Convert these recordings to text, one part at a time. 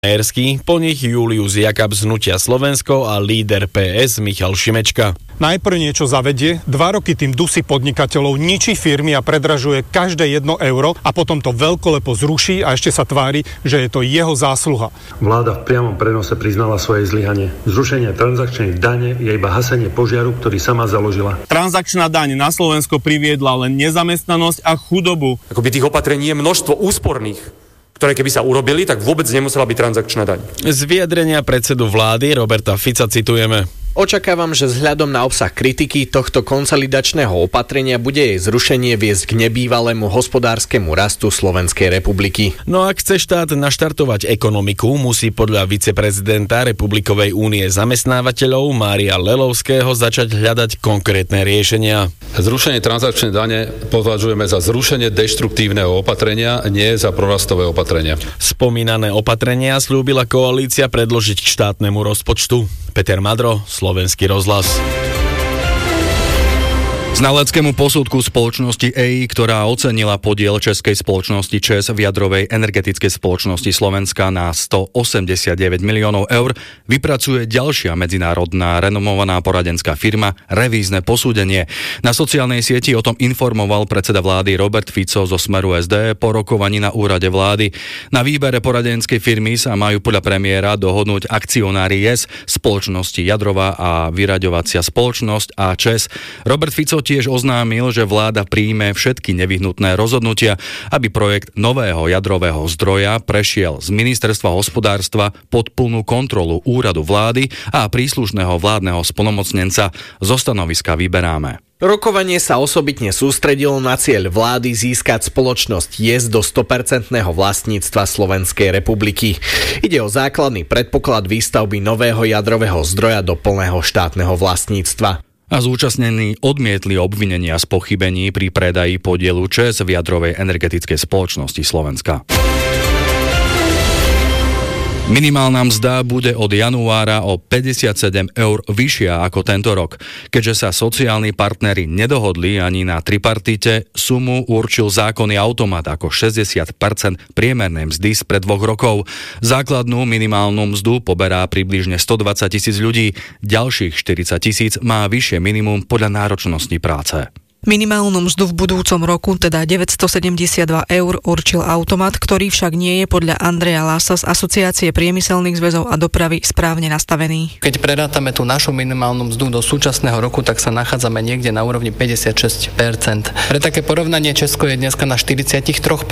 Majersky, po nich Julius Jakab z Hnutia Slovensko a líder PS Michal Šimečka. Najprv niečo zavedie, 2 roky tým dusí podnikateľov, ničí firmy a predražuje každé 1 euro a potom to veľkolepo zruší a ešte sa tvári, že je to jeho zásluha. Vláda v priamom prenose priznala svoje zlyhanie. Zrušenie transakčnej dane je iba hasenie požiaru, ktorý sama založila. Transakčná daň na Slovensko priviedla len nezamestnanosť a chudobu. Akoby tých opatrení je množstvo úsporných, ktoré keby sa urobili, tak vôbec nemusela byť transakčná daň. Z vyjadrenia predsedu vlády Roberta Fica citujeme. Očakávam, že vzhľadom na obsah kritiky tohto konsolidačného opatrenia bude jej zrušenie viesť k nebývalému hospodárskemu rastu Slovenskej republiky. No ak chce štát naštartovať ekonomiku, musí podľa viceprezidenta Republikovej únie zamestnávateľov Mária Lelovského začať hľadať konkrétne riešenia. Zrušenie transakčnej dane považujeme za zrušenie deštruktívneho opatrenia, nie za prorastové opatrenia. Spomínané opatrenia sľúbila koalícia predložiť k štátnemu rozpočtu. Peter Madro, Slovenský rozhlas. Znaleckému posudku spoločnosti EI, ktorá ocenila podiel českej spoločnosti ČEZ v jadrovej energetickej spoločnosti Slovenska na 189 miliónov eur, vypracuje ďalšia medzinárodná renomovaná poradenská firma revízne posúdenie. Na sociálnej sieti o tom informoval predseda vlády Robert Fico zo Smeru SD po rokovaní na úrade vlády. Na výbere poradenskej firmy sa majú podľa premiéra dohodnúť akcionári JES, spoločnosti Jadrová a vyraďovacia spoločnosť a ČEZ. Robert Fico tiež oznámil, že vláda príjme všetky nevyhnutné rozhodnutia, aby projekt nového jadrového zdroja prešiel z ministerstva hospodárstva pod plnú kontrolu úradu vlády a príslušného vládneho splnomocnenca. Zo stanoviska vyberáme. Rokovanie sa osobitne sústredilo na cieľ vlády získať spoločnosť JES do 100% vlastníctva Slovenskej republiky. Ide o základný predpoklad výstavby nového jadrového zdroja do plného štátneho vlastníctva. A zúčastnení odmietli obvinenia z pochybení pri predaji podielu ČEZ v jadrovej energetickej spoločnosti Slovenska. Minimálna mzda bude od januára o 57 eur vyššia ako tento rok. Keďže sa sociálni partneri nedohodli ani na tripartite, sumu určil zákonný automat ako 60% priemernej mzdy spred 2 rokov. Základnú minimálnu mzdu poberá približne 120 000 ľudí, ďalších 40 000 má vyššie minimum podľa náročnosti práce. Minimálnu mzdu v budúcom roku, teda 972 eur, určil automat, ktorý však nie je podľa Andreja Lasa z Asociácie priemyselných zväzov a dopravy správne nastavený. Keď prerátame tú našu minimálnu mzdu do súčasného roku, tak sa nachádzame niekde na úrovni 56%. Pre také porovnanie Česko je dneska na 43%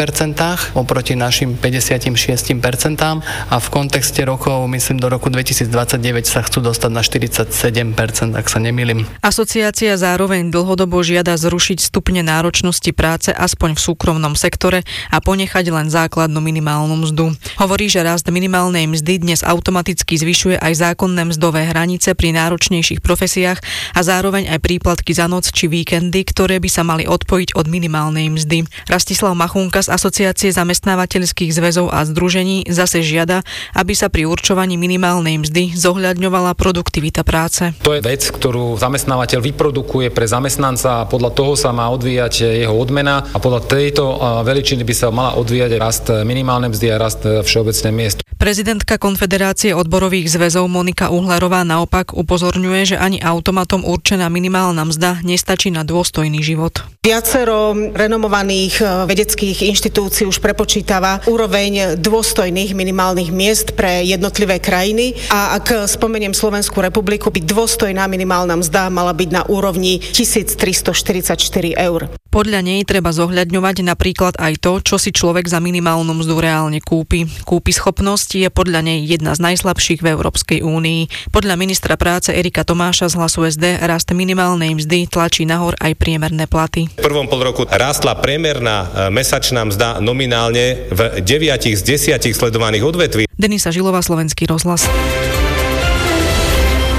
oproti našim 56% a v kontexte rokov, myslím do roku 2029 sa chcú dostať na 47%, ak sa nemýlim. Asociácia zároveň dlhodobo žiada zrušiť stupne náročnosti práce aspoň v súkromnom sektore a ponechať len základnú minimálnu mzdu. Hovorí, že rast minimálnej mzdy dnes automaticky zvyšuje aj zákonné mzdové hranice pri náročnejších profesiách a zároveň aj príplatky za noc či víkendy, ktoré by sa mali odpojiť od minimálnej mzdy. Rastislav Machúnka z Asociácie zamestnávateľských zväzov a združení zase žiada, aby sa pri určovaní minimálnej mzdy zohľadňovala produktivita práce. To je vec, ktorú zamestnávateľ vyprodukuje pre zamestnanca a podľa toho sa má odvíjať jeho odmena a podľa tejto veličiny by sa mala odvíjať rast minimálnej mzdy a rast všeobecne miest. Prezidentka Konfederácie odborových zväzov Monika Uhlerová naopak upozorňuje, že ani automatom určená minimálna mzda nestačí na dôstojný život. Viacero renomovaných vedeckých inštitúcií už prepočítava úroveň dôstojných minimálnych miest pre jednotlivé krajiny a ak spomeniem Slovenskú republiku, by dôstojná minimálna mzda mala byť na úrovni 1344 eur. Podľa nej treba zohľadňovať napríklad aj to, čo si človek za minimálnu mzdu reálne kúpi. Kúpyschopnosť je podľa nej jedna z najslabších v Európskej únii. Podľa ministra práce Erika Tomáša z Hlasu SD rast minimálnej mzdy tlačí nahor aj priemerné platy. V prvom polroku rástla priemerná mesačná mzda nominálne v 9 z 10 sledovaných odvetví. Denisa Žilová, Slovenský rozhlas.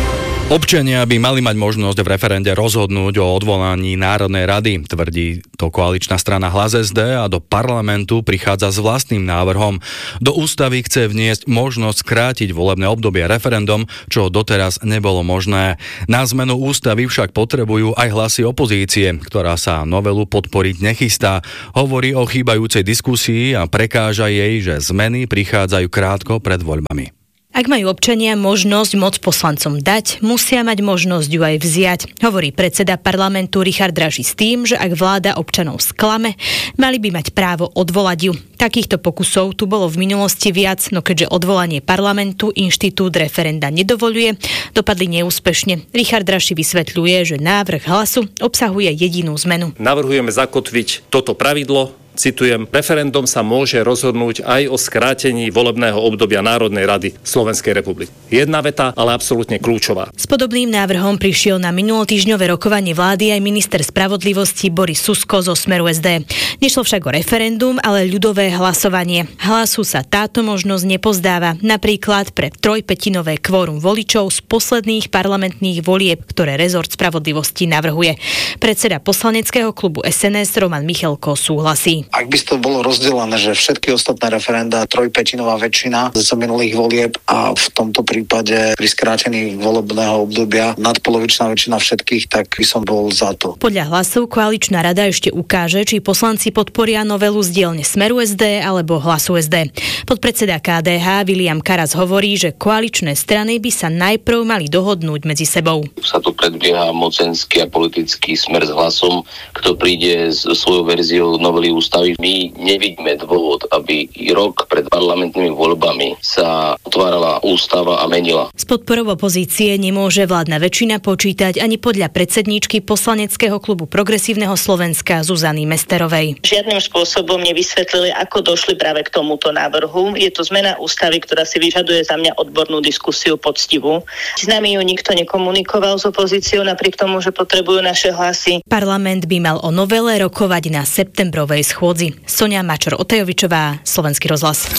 Občania by mali mať možnosť v referende rozhodnúť o odvolaní Národnej rady, tvrdí to koaličná strana Hlas SD a do parlamentu prichádza s vlastným návrhom. Do ústavy chce vniesť možnosť skrátiť volebné obdobie referendum, čo doteraz nebolo možné. Na zmenu ústavy však potrebujú aj hlasy opozície, ktorá sa novelu podporiť nechystá. Hovorí o chýbajúcej diskusii a prekáža jej, že zmeny prichádzajú krátko pred voľbami. Ak majú občania možnosť moc poslancom dať, musia mať možnosť ju aj vziať, hovorí predseda parlamentu Richard Draži s tým, že ak vláda občanov sklame, mali by mať právo odvolať ju. Takýchto pokusov tu bolo v minulosti viac, no keďže odvolanie parlamentu inštitút referenda nedovoľuje, dopadli neúspešne. Richard Draži vysvetľuje, že návrh Hlasu obsahuje jedinú zmenu. Navrhujeme zakotviť toto pravidlo. Citujem, referendum sa môže rozhodnúť aj o skrátení volebného obdobia Národnej rady Slovenskej republiky. Jedna veta, ale absolútne kľúčová. S podobným návrhom prišiel na minulotýždňové rokovanie vlády aj minister spravodlivosti Boris Susko zo Smeru SD. Nešlo však o referendum, ale ľudové hlasovanie. Hlasu sa táto možnosť nepozdáva, napríklad pre 3/5 kvórum voličov z posledných parlamentných volieb, ktoré rezort spravodlivosti navrhuje. Predseda poslaneckého klubu SNS Roman Michalko súhlasí. Ak by to bolo rozdelené, že všetky ostatné referendá 3/5 väčšina z minulých volieb a v tomto prípade pri skrátení volebného obdobia nadpolovičná väčšina všetkých, tak by som bol za to. Podľa Hlasu koaličná rada ešte ukáže, či poslanci podporia novelu z dielne Smeru SD alebo Hlasu SD. Podpredseda KDH William Karas hovorí, že koaličné strany by sa najprv mali dohodnúť medzi sebou. Sa tu predbieha mocenský a politický Smer s Hlasom, kto príde s svojou verziou novely ústavy. My nevidíme dôvod, aby rok pred parlamentnými voľbami sa otvárala ústava a menila. S podporou opozície nemôže vládna väčšina počítať ani podľa predsedníčky poslaneckého klubu Progresívneho Slovenska Zuzany Mesterovej. Žiadnym spôsobom nevysvetlili, ako došli práve k tomuto návrhu. Je to zmena ústavy, ktorá si vyžaduje za mňa odbornú diskusiu poctivú. S nami ju nikto nekomunikoval s opozíciou, napriek tomu, že potrebujú naše hlasy. Parlament by mal o novele rokovať na septembrovej schôdzi. Sonia Mačor-Otajovičová, Slovenský rozhlas.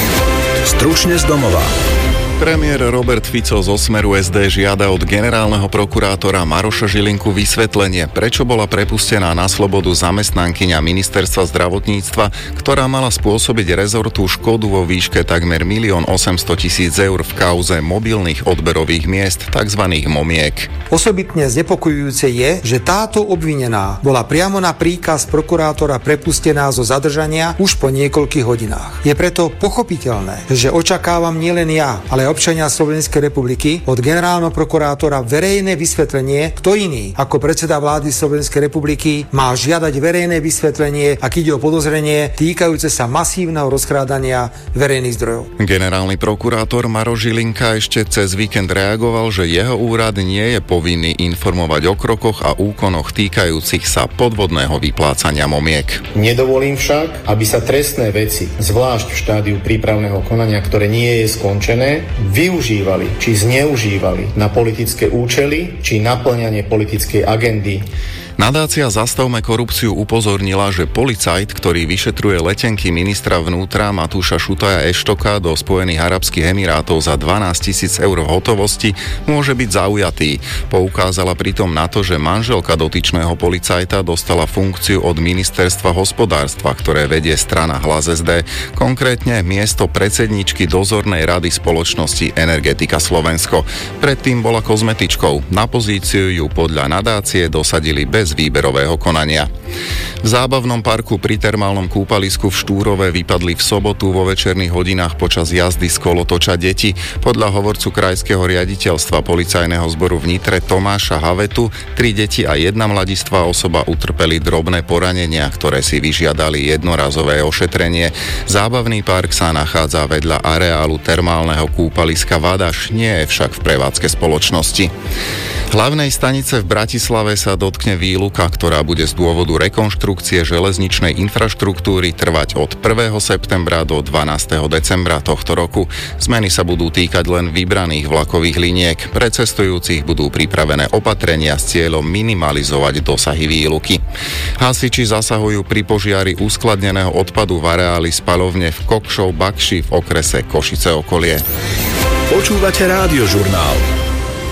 Stručne z domova. Premiér Robert Fico zo Smeru SD žiada od generálneho prokurátora Maroša Žilinku vysvetlenie, prečo bola prepustená na slobodu zamestnankyňa ministerstva zdravotníctva, ktorá mala spôsobiť rezortu škodu vo výške takmer 1 800 000 eur v kauze mobilných odberových miest, tzv. Momiek. Osobitne znepokojujúce je, že táto obvinená bola priamo na príkaz prokurátora prepustená zo zadržania už po niekoľkých hodinách. Je preto pochopiteľné, že očakávam nielen ja, ale občania Slovenskej republiky od generálneho prokurátora verejné vysvetlenie, kto iný ako predseda vlády Slovenskej republiky má žiadať verejné vysvetlenie, ak ide o podozrenie týkajúce sa masívneho rozkrádania verejných zdrojov. Generálny prokurátor Maroš Žilinka ešte cez víkend reagoval, že jeho úrad nie je povinný informovať o krokoch a úkonoch týkajúcich sa podvodného vyplácania momiek. Nedovolím však, aby sa trestné veci, zvlášť v štádiu prípravného konania, ktoré nie je skončené, využívali či zneužívali na politické účely či naplňanie politickej agendy. Nadácia Zastavme korupciu upozornila, že policajt, ktorý vyšetruje letenky ministra vnútra Matúša Šutaja Eštoka do Spojených arabských emirátov za 12 000 eur v hotovosti, môže byť zaujatý. Poukázala pritom na to, že manželka dotyčného policajta dostala funkciu od ministerstva hospodárstva, ktoré vedie strana Hlas SD, konkrétne miesto predsedničky dozornej rady spoločnosti Energetika Slovensko. Predtým bola kozmetičkou. Na pozíciu ju podľa nadácie dosadili bez výberového konania. V zábavnom parku pri termálnom kúpalisku v Štúrove vypadli v sobotu vo večerných hodinách počas jazdy z kolotoča deti. Podľa hovorcu krajského riaditeľstva policajného zboru v Nitre Tomáša Havetu 3 deti a 1 mladistvá osoba utrpeli drobné poranenia, ktoré si vyžiadali jednorazové ošetrenie. Zábavný park sa nachádza vedľa areálu termálneho kúpaliska Vadaš, nie je však v prevádzke spoločnosti. Hlavnej stanice v Bratislave sa dotkne výluka, ktorá bude z dôvodu rekonštrukcie železničnej infraštruktúry trvať od 1. septembra do 12. decembra tohto roku. Zmeny sa budú týkať len vybraných vlakových liniek. Pre cestujúcich budú pripravené opatrenia s cieľom minimalizovať dosahy výluky. Hasiči zasahujú pri požiari uskladneného odpadu v areáli spaľovne v Kokšov-Bakši v okrese Košice okolie. Počúvate Rádiožurnál.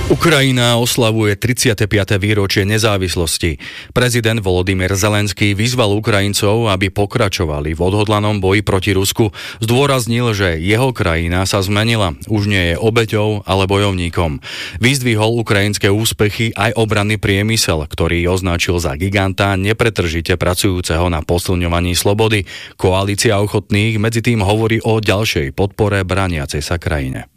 Ukrajina oslavuje 35. výročie nezávislosti. Prezident Volodymyr Zelenský vyzval Ukrajincov, aby pokračovali v odhodlanom boji proti Rusku. Zdôraznil, že jeho krajina sa zmenila, už nie je obeťou, ale bojovníkom. Vyzdvihol ukrajinské úspechy aj obranný priemysel, ktorý označil za giganta nepretržite pracujúceho na posilňovaní slobody. Koalícia ochotných medzi tým hovorí o ďalšej podpore braniacej sa krajine.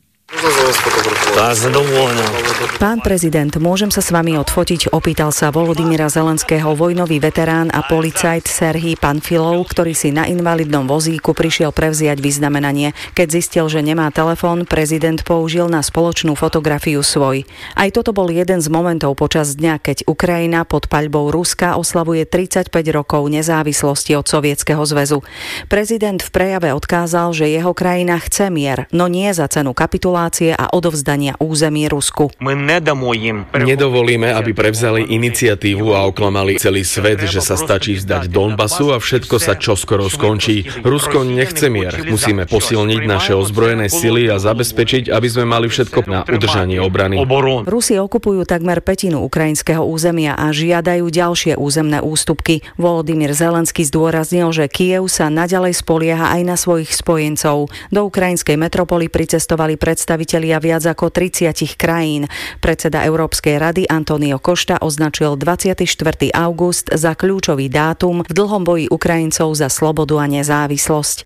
Pán prezident, môžem sa s vami odfotiť? Opýtal sa Volodymyra Zelenského vojnový veterán a policajt Serhij Panfilov, ktorý si na invalidnom vozíku prišiel prevziať vyznamenanie. Keď zistil, že nemá telefón, prezident použil na spoločnú fotografiu svoj. Aj toto bol jeden z momentov počas dňa, keď Ukrajina pod paľbou Ruska oslavuje 35 rokov nezávislosti od Sovietskeho zväzu. Prezident v prejave odkázal, že jeho krajina chce mier, no nie za cenu kapitulácie a odovzdania území Rusku. Nedovolíme, aby prevzali iniciatívu a oklamali celý svet, že sa stačí vzdať Donbasu a všetko sa čoskoro skončí. Rusko nechce mier. Musíme posilniť naše ozbrojené sily a zabezpečiť, aby sme mali všetko na udržanie obrany. Rusi okupujú takmer pätinu ukrajinského územia a žiadajú ďalšie územné ústupky. Volodymyr Zelenský zdôraznil, že Kyjev sa naďalej spolieha aj na svojich spojencov. Do ukrajinskej metropoly pricestovali predstavitelia viac ako 30 krajín. Predseda Európskej rady Antonio Costa označil 24. august za kľúčový dátum v dlhom boji Ukrajincov za slobodu a nezávislosť.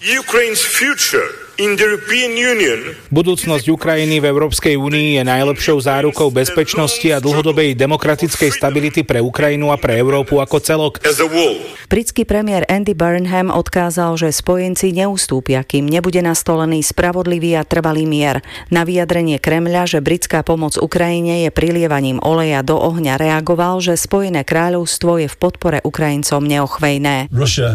Budúcnosť Ukrajiny v Európskej únii je najlepšou zárukou bezpečnosti a dlhodobej demokratickej stability pre Ukrajinu a pre Európu ako celok. Britský premiér Andy Burnham odkázal, že spojenci neustúpia, kým nebude nastolený spravodlivý a trvalý mier. Na vyjadrenie Kremľa, že britská pomoc Ukrajine je prilievaním oleja do ohňa, reagoval, že Spojené kráľovstvo je v podpore Ukrajincom neochvejné.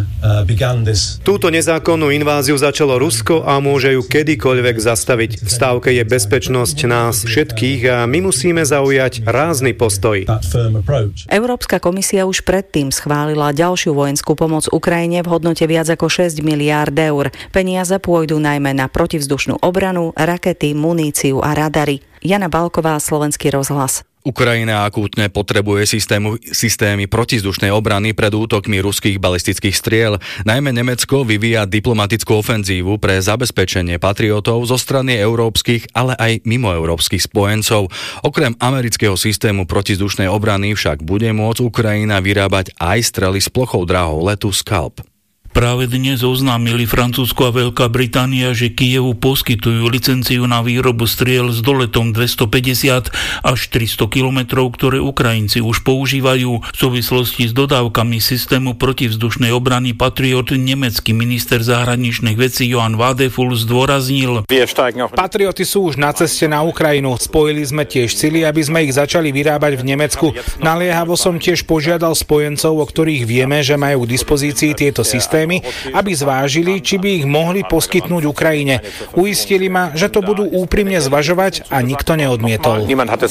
Túto nezákonnú inváziu začalo Rusko a môže ju kedykoľvek zastaviť. V stávke je bezpečnosť nás všetkých a my musíme zaujať rázny postoj. Európska komisia už predtým schválila ďalšiu vojenskú pomoc Ukrajine v hodnote viac ako 6 miliárd eur. Peniaze pôjdu najmä na protivzdušnú obranu, rakety, muníciu a radary. Jana Balková, Slovenský rozhlas. Ukrajina akútne potrebuje systémy protizdušnej obrany pred útokmi ruských balistických striel. Najmä Nemecko vyvíja diplomatickú ofenzívu pre zabezpečenie patriotov zo strany európskych, ale aj mimoeurópskych spojencov. Okrem amerického systému protizdušnej obrany však bude môcť Ukrajina vyrábať aj strely s plochou dráhou letu Scalp. Práve dnes oznámili Francúzsko a Veľká Británia, že Kyjevu poskytujú licenciu na výrobu striel s doletom 250 až 300 kilometrov, ktoré Ukrajinci už používajú. V súvislosti s dodávkami systému protivzdušnej obrany Patriot nemecký minister zahraničných vecí Johann Wadefull zdôraznil. Patrioty sú už na ceste na Ukrajinu. Spojili sme tiež sily, aby sme ich začali vyrábať v Nemecku. Naliehavo som tiež požiadal spojencov, o ktorých vieme, že majú k dispozícii tieto systémy, aby zvážili, či by ich mohli poskytnúť Ukrajine. Uistili ma, že to budú úprimne zvažovať a nikto neodmietol.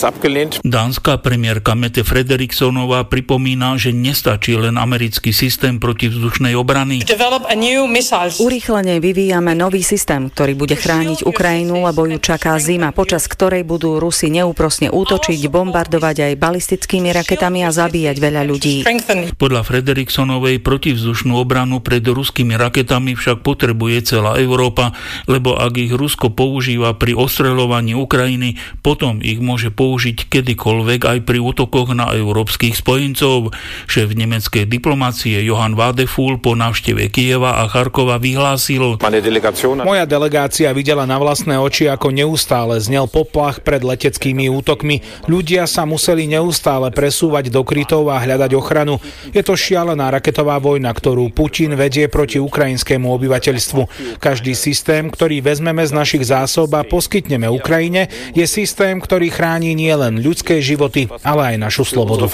Dánska premiérka Mette Frederiksonová pripomína, že nestačí len americký systém protivzdušnej obrany. Urýchlene vyvíjame nový systém, ktorý bude chrániť Ukrajinu, lebo ju čaká zima, počas ktorej budú Rusi neúprosne útočiť, bombardovať aj balistickými raketami a zabíjať veľa ľudí. Podľa Frederiksonovej protivzdušnú obranu pred ruskými raketami však potrebuje celá Európa, lebo ak ich Rusko používa pri ostreľovaní Ukrajiny, potom ich môže použiť kedykoľvek aj pri útokoch na európskych spojencov. Šéf nemeckej diplomácie Johann Wadefull po návšteve Kyjeva a Charkova vyhlásil: Moja delegácia videla na vlastné oči, ako neustále znel poplach pred leteckými útokmi. Ľudia sa museli neustále presúvať do krytov a hľadať ochranu. Je to šialená raketová vojna, ktorú Putin vedie proti ukrajinskému obyvateľstvu. Každý systém, ktorý vezmeme z našich zásob a poskytneme Ukrajine, je systém, ktorý chráni nielen ľudské životy, ale aj našu slobodu.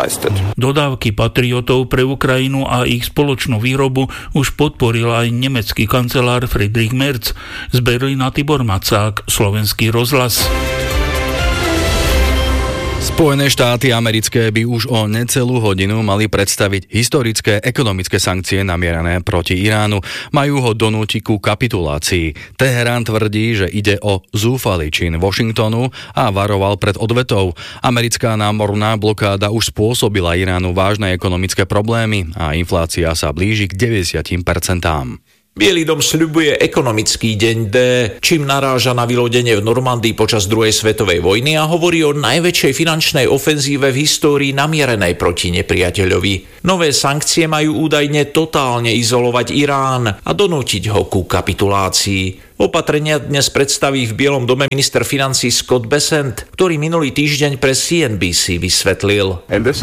Dodávky patriotov pre Ukrajinu a ich spoločnú výrobu už podporil aj nemecký kancelár Friedrich Merz. Z Berlína Tibor Macák, Slovenský rozhlas. Spojené štáty americké by už o necelú hodinu mali predstaviť historické ekonomické sankcie namierané proti Iránu. Majú ho donútiť ku kapitulácii. Teherán tvrdí, že ide o zúfalý čin Washingtonu a varoval pred odvetou. Americká námorná blokáda už spôsobila Iránu vážne ekonomické problémy a inflácia sa blíži k 90%. Bielý dom sľubuje ekonomický deň D, čím naráža na vylodenie v Normandii počas druhej svetovej vojny a hovorí o najväčšej finančnej ofenzíve v histórii namierenej proti nepriateľovi. Nové sankcie majú údajne totálne izolovať Irán a donútiť ho ku kapitulácii. Opatrenia dnes predstaví v Bielom dome minister financií Scott Bessent, ktorý minulý týždeň pre CNBC vysvetlil.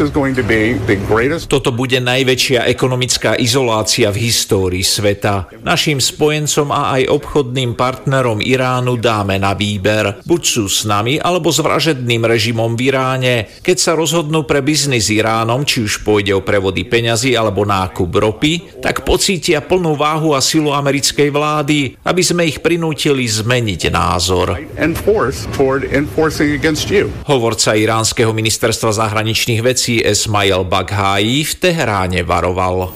Toto bude najväčšia ekonomická izolácia v histórii sveta. Naším spojencom a aj obchodným partnerom Iránu dáme na výber. Buď sú s nami, alebo s vražedným režimom v Iráne. Keď sa rozhodnú pre biznis s Iránom, či už pôjde o prevody peňazí alebo nákup ropy, tak pocítia plnú váhu a silu americkej vlády, aby sme ich prinútili zmeniť názor. Hovorca iránskeho ministerstva zahraničných vecí Esmail Baghai v Teheráne varoval.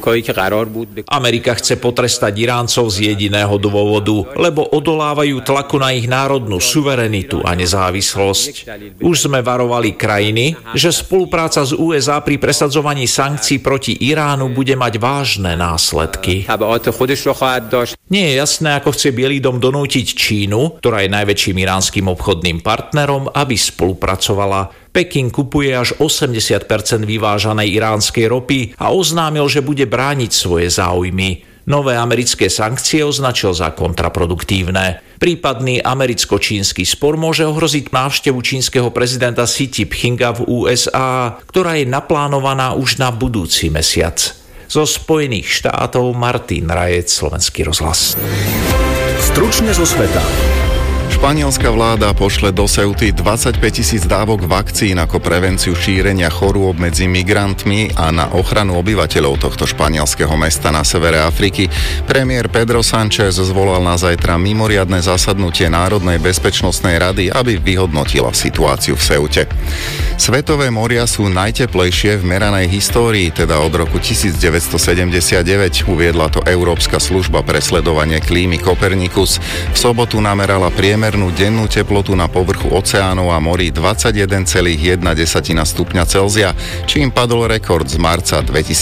Amerika chce potrestať Iráncov z jediného dôvodu, lebo odolávajú tlaku na ich národnú suverenitu a nezávislosť. Už sme varovali krajiny, že spolupráca s USA pri presadzovaní sankcií proti Iránu bude mať vážne následky. Nie je jasné, ako chce Bielý dom donútiť Čínu, ktorá je najväčším iránskym obchodným partnerom, aby spolupracovala. Peking kupuje až 80% vyvážanej iránskej ropy a oznámil, že bude brániť svoje záujmy. Nové americké sankcie označil za kontraproduktívne. Prípadný americko-čínsky spor môže ohroziť návštevu čínskeho prezidenta Xi Jinpinga v USA, ktorá je naplánovaná už na budúci mesiac. Zo Spojených štátov Martin Rajec, Slovenský rozhlas. Stručne zo sveta. Španielská vláda pošle do Ceuty 25 000 dávok vakcín ako prevenciu šírenia chorôb medzi migrantmi a na ochranu obyvateľov tohto španielského mesta na severe Afriky. Premiér Pedro Sánchez zvolal na zajtra mimoriadne zasadnutie Národnej bezpečnostnej rady, aby vyhodnotila situáciu v Ceute. Svetové moria sú najteplejšie v meranej histórii, teda od roku 1979, uviedla to Európska služba pre sledovanie klímy Copernicus. V sobotu namerala priemernú dennú teplotu na povrchu oceánov a morí 21,1 stupňa Celzia, čím padol rekord z marca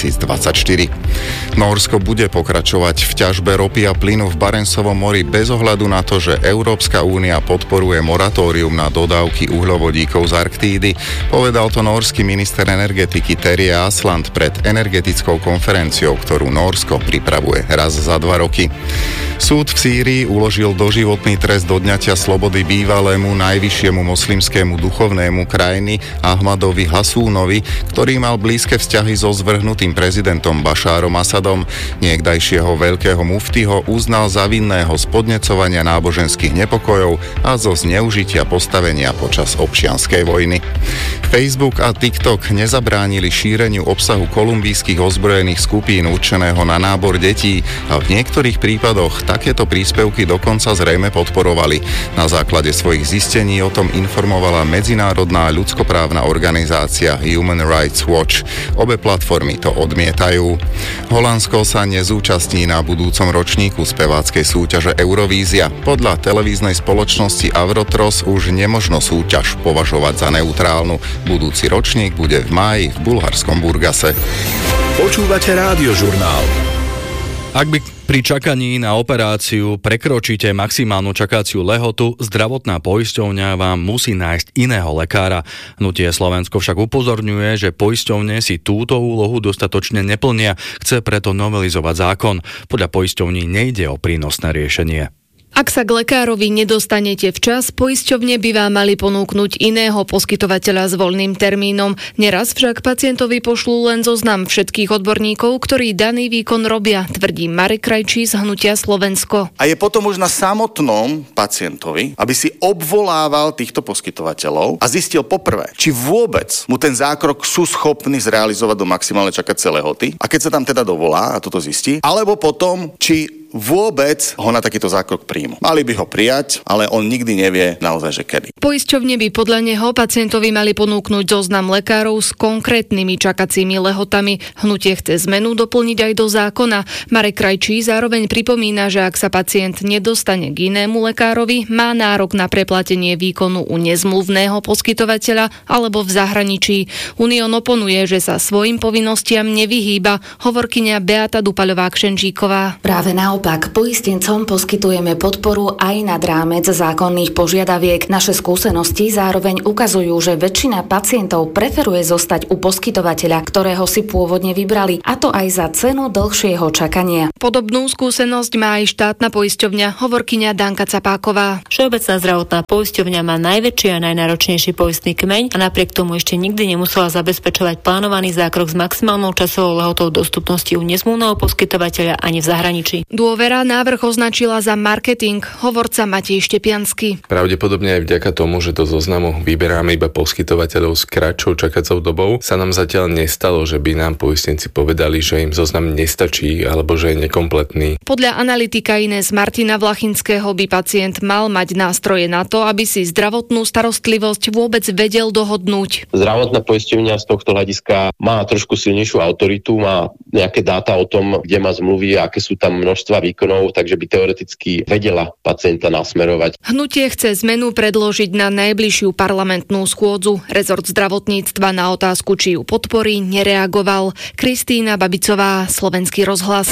2024. Nórsko bude pokračovať v ťažbe ropy a plynu v Barentsovom mori bez ohľadu na to, že Európska únia podporuje moratórium na dodávky uhľovodíkov z Arktídy. Povedal to nórsky minister energetiky Terje Asland pred energetickou konferenciou, ktorú Nórsko pripravuje raz za 2 roky. Súd v Sýrii uložil doživotný trest odňatia slobody bývalému najvyššiemu moslimskému duchovnému krajiny Ahmadovi Hasúnovi, ktorý mal blízke vzťahy so zvrhnutým prezidentom Bašárom Asadom. Niekdajšieho veľkého muftiho uznal za vinného z podnecovania náboženských nepokojov a zo zneužitia postavenia počas občianskej vojny. Facebook a TikTok nezabránili šíreniu obsahu kolumbijských ozbrojených skupín určeného na nábor detí a v niektorých prípadoch takéto príspevky dokonca zrejme podporovali. Na základe svojich zistení o tom informovala medzinárodná ľudskoprávna organizácia Human Rights Watch. Obe platformy to odmietajú. Holandsko sa nezúčastní na budúcom ročníku speváckej súťaže Eurovízia. Podľa televíznej spoločnosti Avrotros už nemožno súťaž považovať za neutrálnu. Budúci ročník bude v máji v bulharskom Burgase. Počúvate Rádiožurnál. Ak by pri čakaní na operáciu prekročíte maximálnu čakaciu lehotu, zdravotná poisťovňa vám musí nájsť iného lekára. Hnutie Slovensko však upozorňuje, že poisťovne si túto úlohu dostatočne neplnia, chce preto novelizovať zákon. Podľa poisťovní nejde o prínosné riešenie. Ak sa k lekárovi nedostanete včas, poisťovne by vám mali ponúknuť iného poskytovateľa s voľným termínom. Neraz však pacientovi pošlú len zoznam všetkých odborníkov, ktorí daný výkon robia, tvrdí Marek Krajčí z Hnutia Slovensko. A je potom už na samotnom pacientovi, aby si obvolával týchto poskytovateľov a zistil poprvé, či vôbec mu ten zákrok sú schopní zrealizovať do maximálne čakacie lehoty. A keď sa tam teda dovolá a toto zistí, alebo potom, či vôbec ho na takýto zákrok príjmu. Mali by ho prijať, ale on nikdy nevie naozaj, že kedy. Poisťovne by podľa neho pacientovi mali ponúknuť zoznam lekárov s konkrétnymi čakacími lehotami. Hnutie chce zmenu doplniť aj do zákona. Marek Krajčí zároveň pripomína, že ak sa pacient nedostane k inému lekárovi, má nárok na preplatenie výkonu u nezmluvného poskytovateľa alebo v zahraničí. Unión oponuje, že sa svojim povinnostiam nevyhýba, hovorkyňa Beata Dupaľová-Kšenčíková. Práve naopak, poistencom poskytujeme podporu aj nad rámec zákonných požiadaviek. Naše skúsenosti zároveň ukazujú, že väčšina pacientov preferuje zostať u poskytovateľa, ktorého si pôvodne vybrali, a to aj za cenu dlhšieho čakania. Podobnú skúsenosť má aj štátna poisťovňa, hovorkyňa Danka Capáková. Všeobecná zdravotná poisťovňa má najväčší a najnáročnejší poistný kmeň a napriek tomu ešte nikdy nemusela zabezpečovať plánovaný zákrok s maximálnou časovou lehotou dostupnosti u nezmluvného poskytovateľa ani v zahraničí. Dôvera návrh označila za marketing, hovorca Matej Štepiansky. Pravdepodobne aj vďaka tomu, že do zoznamu vyberáme iba poskytovateľov s kratšou čakacou dobou, sa nám zatiaľ nestalo, že by nám poistenci povedali, že im zoznam nestačí alebo že je nekompletný. Podľa analytika Inés Martina Vlachinského by pacient mal mať nástroje na to, aby si zdravotnú starostlivosť vôbec vedel dohodnúť. Zdravotná poisťovňa z tohto hľadiska má trošku silnejšiu autoritu, má nejaké dáta o tom, kde má zmluvy, aké sú tam množstva výkonov, takže by teoreticky vedela pacienta nasmerovať. Hnutie chce zmenu predložiť na najbližšiu parlamentnú schôdzu. Rezort zdravotníctva na otázku, či ju podporí, nereagoval. Kristína Babicová, Slovenský rozhlas.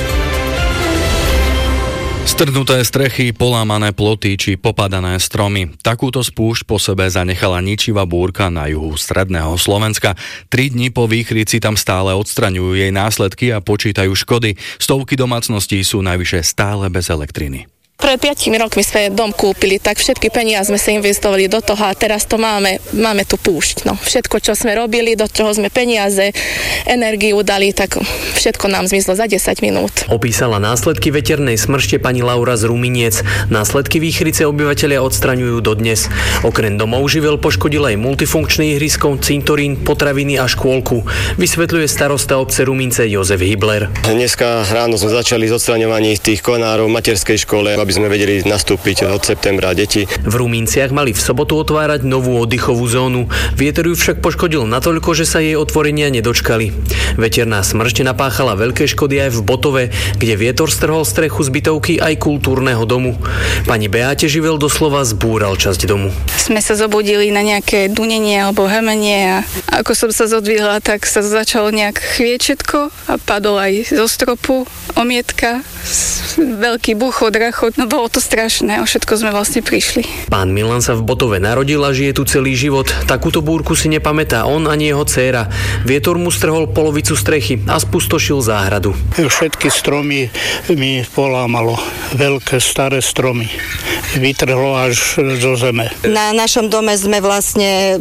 Strhnuté strechy, polámané ploty či popadané stromy. Takúto spúšť po sebe zanechala ničivá búrka na juhu stredného Slovenska. 3 dni po výchrici tam stále odstraňujú jej následky a počítajú škody. Stovky domácností sú najvyššie stále bez elektriny. Pred 5 rokmi sme dom kúpili, tak všetky peniaze sme sa investovali do toho a teraz to máme tu púšť. No, všetko, čo sme robili, do čoho sme peniaze, energiu dali, tak všetko nám zmizlo za 10 minút. Opísala následky veternej smršte pani Laura z Ruminiec. Následky výchrice obyvatelia odstraňujú dodnes. Okrem domov živel poškodil aj multifunkčné ihrisko, cintorín, potraviny a škôlku. Vysvetľuje starosta obce Rumince Jozef Hibler. Dneska ráno sme začali s odstraňovaním tých konárov v materskej škole, aby sme vedeli nastúpiť od septembra deti. V Rumínciach mali v sobotu otvárať novú oddychovú zónu. Vietor ju však poškodil natoľko, že sa jej otvorenia nedočkali. Veterná smršť napáchala veľké škody aj v Botove, kde vietor strhol strechu zbytovky aj kultúrneho domu. Pani Beáte živel doslova zbúral časť domu. Sme sa zobudili na nejaké dunenie alebo hemenie a ako som sa zodvihla, tak sa začalo nejak chviečetko a padol aj zo stropu omietka, veľký buchot, rachot. No bolo to strašné, o všetko sme vlastne prišli. Pán Milan sa v Botove narodil a žije tu celý život. Takúto búrku si nepamätá on ani jeho dcéra. Vietor mu strhol polovicu strechy a spustošil záhradu. Všetky stromy mi polámalo. Veľké staré stromy. Vytrhlo až do zeme. Na našom dome sme vlastne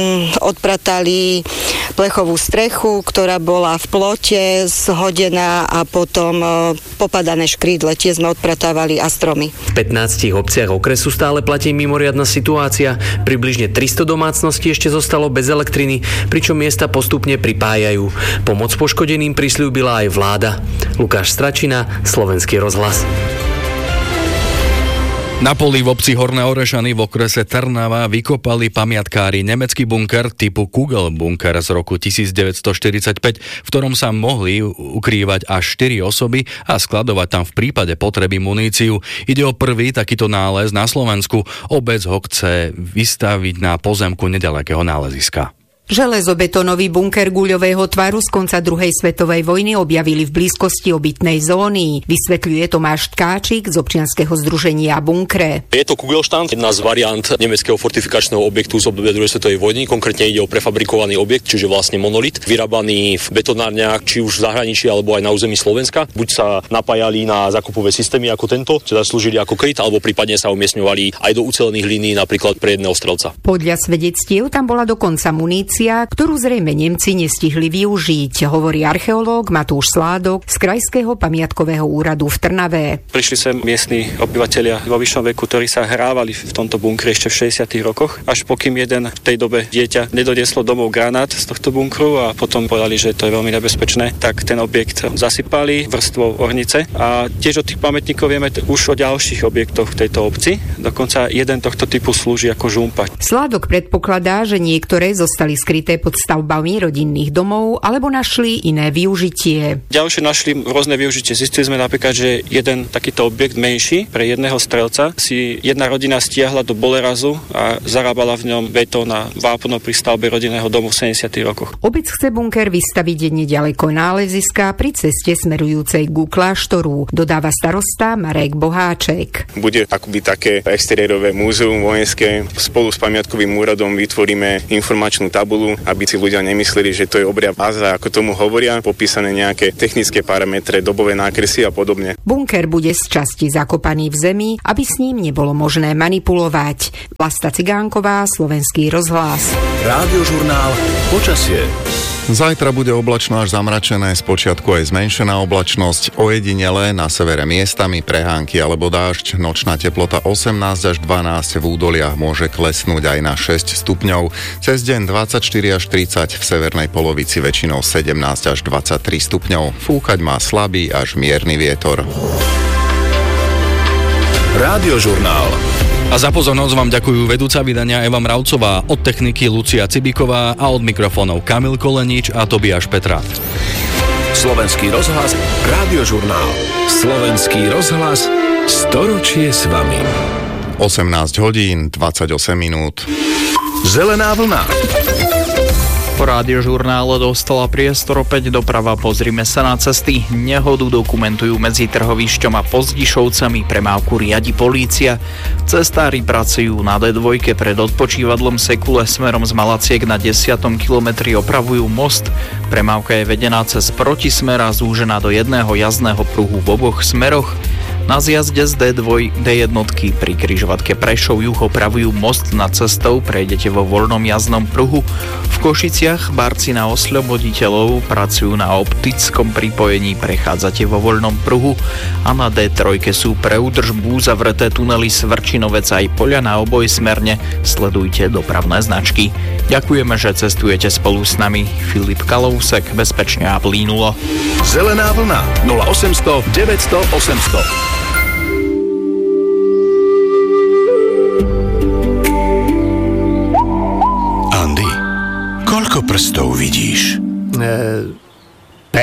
odpratali plechovú strechu, ktorá bola v plote zhodená a potom popadané škrídle. Tie sme odpratávali a stromy. V 15 obciach okresu stále platí mimoriadna situácia. Približne 300 domácností ešte zostalo bez elektriny, pričom miesta postupne pripájajú. Pomoc poškodeným prisľúbila aj vláda. Lukáš Stračina, Slovenský rozhlas. Na poli v obci Horné Orešany v okrese Trnava vykopali pamiatkári nemecký bunker typu Kugelbunker z roku 1945, v ktorom sa mohli ukrývať až 4 osoby a skladovať tam v prípade potreby muníciu. Ide o prvý takýto nález na Slovensku. Obec ho chce vystaviť na pozemku nedalekého náleziska. Železobetónový bunker guľového tvaru z konca druhej svetovej vojny objavili v blízkosti obytnej zóny. Vysvetľuje Tomáš Tkáčik z občianskeho združenia Bunkre. Je to Kugelstand, jedna z variant nemeckého fortifikačného objektu z obdobia druhej svetovej vojny. Konkrétne ide o prefabrikovaný objekt, čiže vlastne monolit, vyrábaný v betonárniach, či už v zahraničí alebo aj na území Slovenska. Buď sa napájali na zákupové systémy ako tento, teda slúžili ako kryt, alebo prípadne sa umiestňovali aj do ucelených línií, napríklad pre jedného strelca. Podľa svedectiev tam bola dokonca munícia munícia, ktorú zrejme Nemci nestihli využiť, hovorí archeológ Matúš Sládok z Krajského pamiatkového úradu v Trnave. Prišli sem miestni obyvatelia vo vyššom veku, ktorí sa hrávali v tomto bunkri ešte v 60. rokoch, až pokým jeden v tej dobe dieťa nedonieslo domov granát z tohto bunkru a potom povedali, že to je veľmi nebezpečné, tak ten objekt zasypali vrstvou ornice a tiež od tých pamätníkov vieme už o ďalších objektoch v tejto obci. Dokonca jeden tohto typu slúži ako žumpa. Sládok predpokladá, že niektoré zostali skryté pod stavbami rodinných domov alebo našli iné využitie. Ďalšie našli rôzne využitie. Zistili sme napríklad, že jeden takýto objekt menší pre jedného strelca si jedna rodina stiahla do Bolerazu a zarábala v ňom betón a vápno pri stavbe rodinného domu v 70. rokoch. Obec chce bunker vystaviť nedaleko náleziska pri ceste smerujúcej ku kláštoru, dodáva starosta Marek Boháček. Bude akoby také exteriérové múzeum vojenské. Spolu s pamiatkovým úradom vytvoríme informačnú tabuľu, aby si ľudia nemysleli, že to je obria báza, ako tomu hovoria, popísané nejaké technické parametre, dobové nákresy a podobne. Bunker bude z časti zakopaný v zemi, aby s ním nebolo možné manipulovať. Vlasta Cigánková, Slovenský rozhlas. Rádiožurnál Počasie. Zajtra bude oblačno až zamračené, spočiatku aj zmenšená oblačnosť, ojedinele na severe miestami prehánky alebo dážď, nočná teplota 18 až 12, v údoliach môže klesnúť aj na 6 stupňov, cez deň 24 až 30, v severnej polovici väčšinou 17 až 23 stupňov, fúkať má slabý až mierny vietor. Rádiožurnál. A za pozornosť vám ďakujú vedúca vydania Eva Mravcová, od techniky Lucia Cibiková a od mikrofónov Kamil Kolenič a Tobiáš Petrát. Slovenský rozhlas, Rádiožurnál. Slovenský rozhlas, storočie s vami. 18 hodín, 28 minút. Zelená vlna. Po Rádiožurnále dostala priestor opäť doprava. Pozrime sa na cesty. Nehodu dokumentujú medzi Trhovišťom a Pozdišovcami. Premávku riadi polícia. Cestári pracujú na D2 pred odpočívadlom Sekule smerom z Malaciek na 10. kilometri opravujú most. Premávka je vedená cez protismer a zúžená do jedného jazdného pruhu v oboch smeroch. Na zjazde z D1 pri križovatke Prešov juh opravujú most nad cestou, prejdete vo voľnom jazdnom pruhu. V Košiciach barci na osľoboditeľov pracujú na optickom pripojení, prechádzate vo voľnom pruhu a na D3 sú pre údržbu zavreté tunely Svrčinovec aj Poľana obojsmerne. Sledujte dopravné značky. Ďakujeme, že cestujete spolu s nami. Filip Kalousek, bezpečne a plínulo. Zelená vlna 0800 900 800. Koľko prstov vidíš? 5?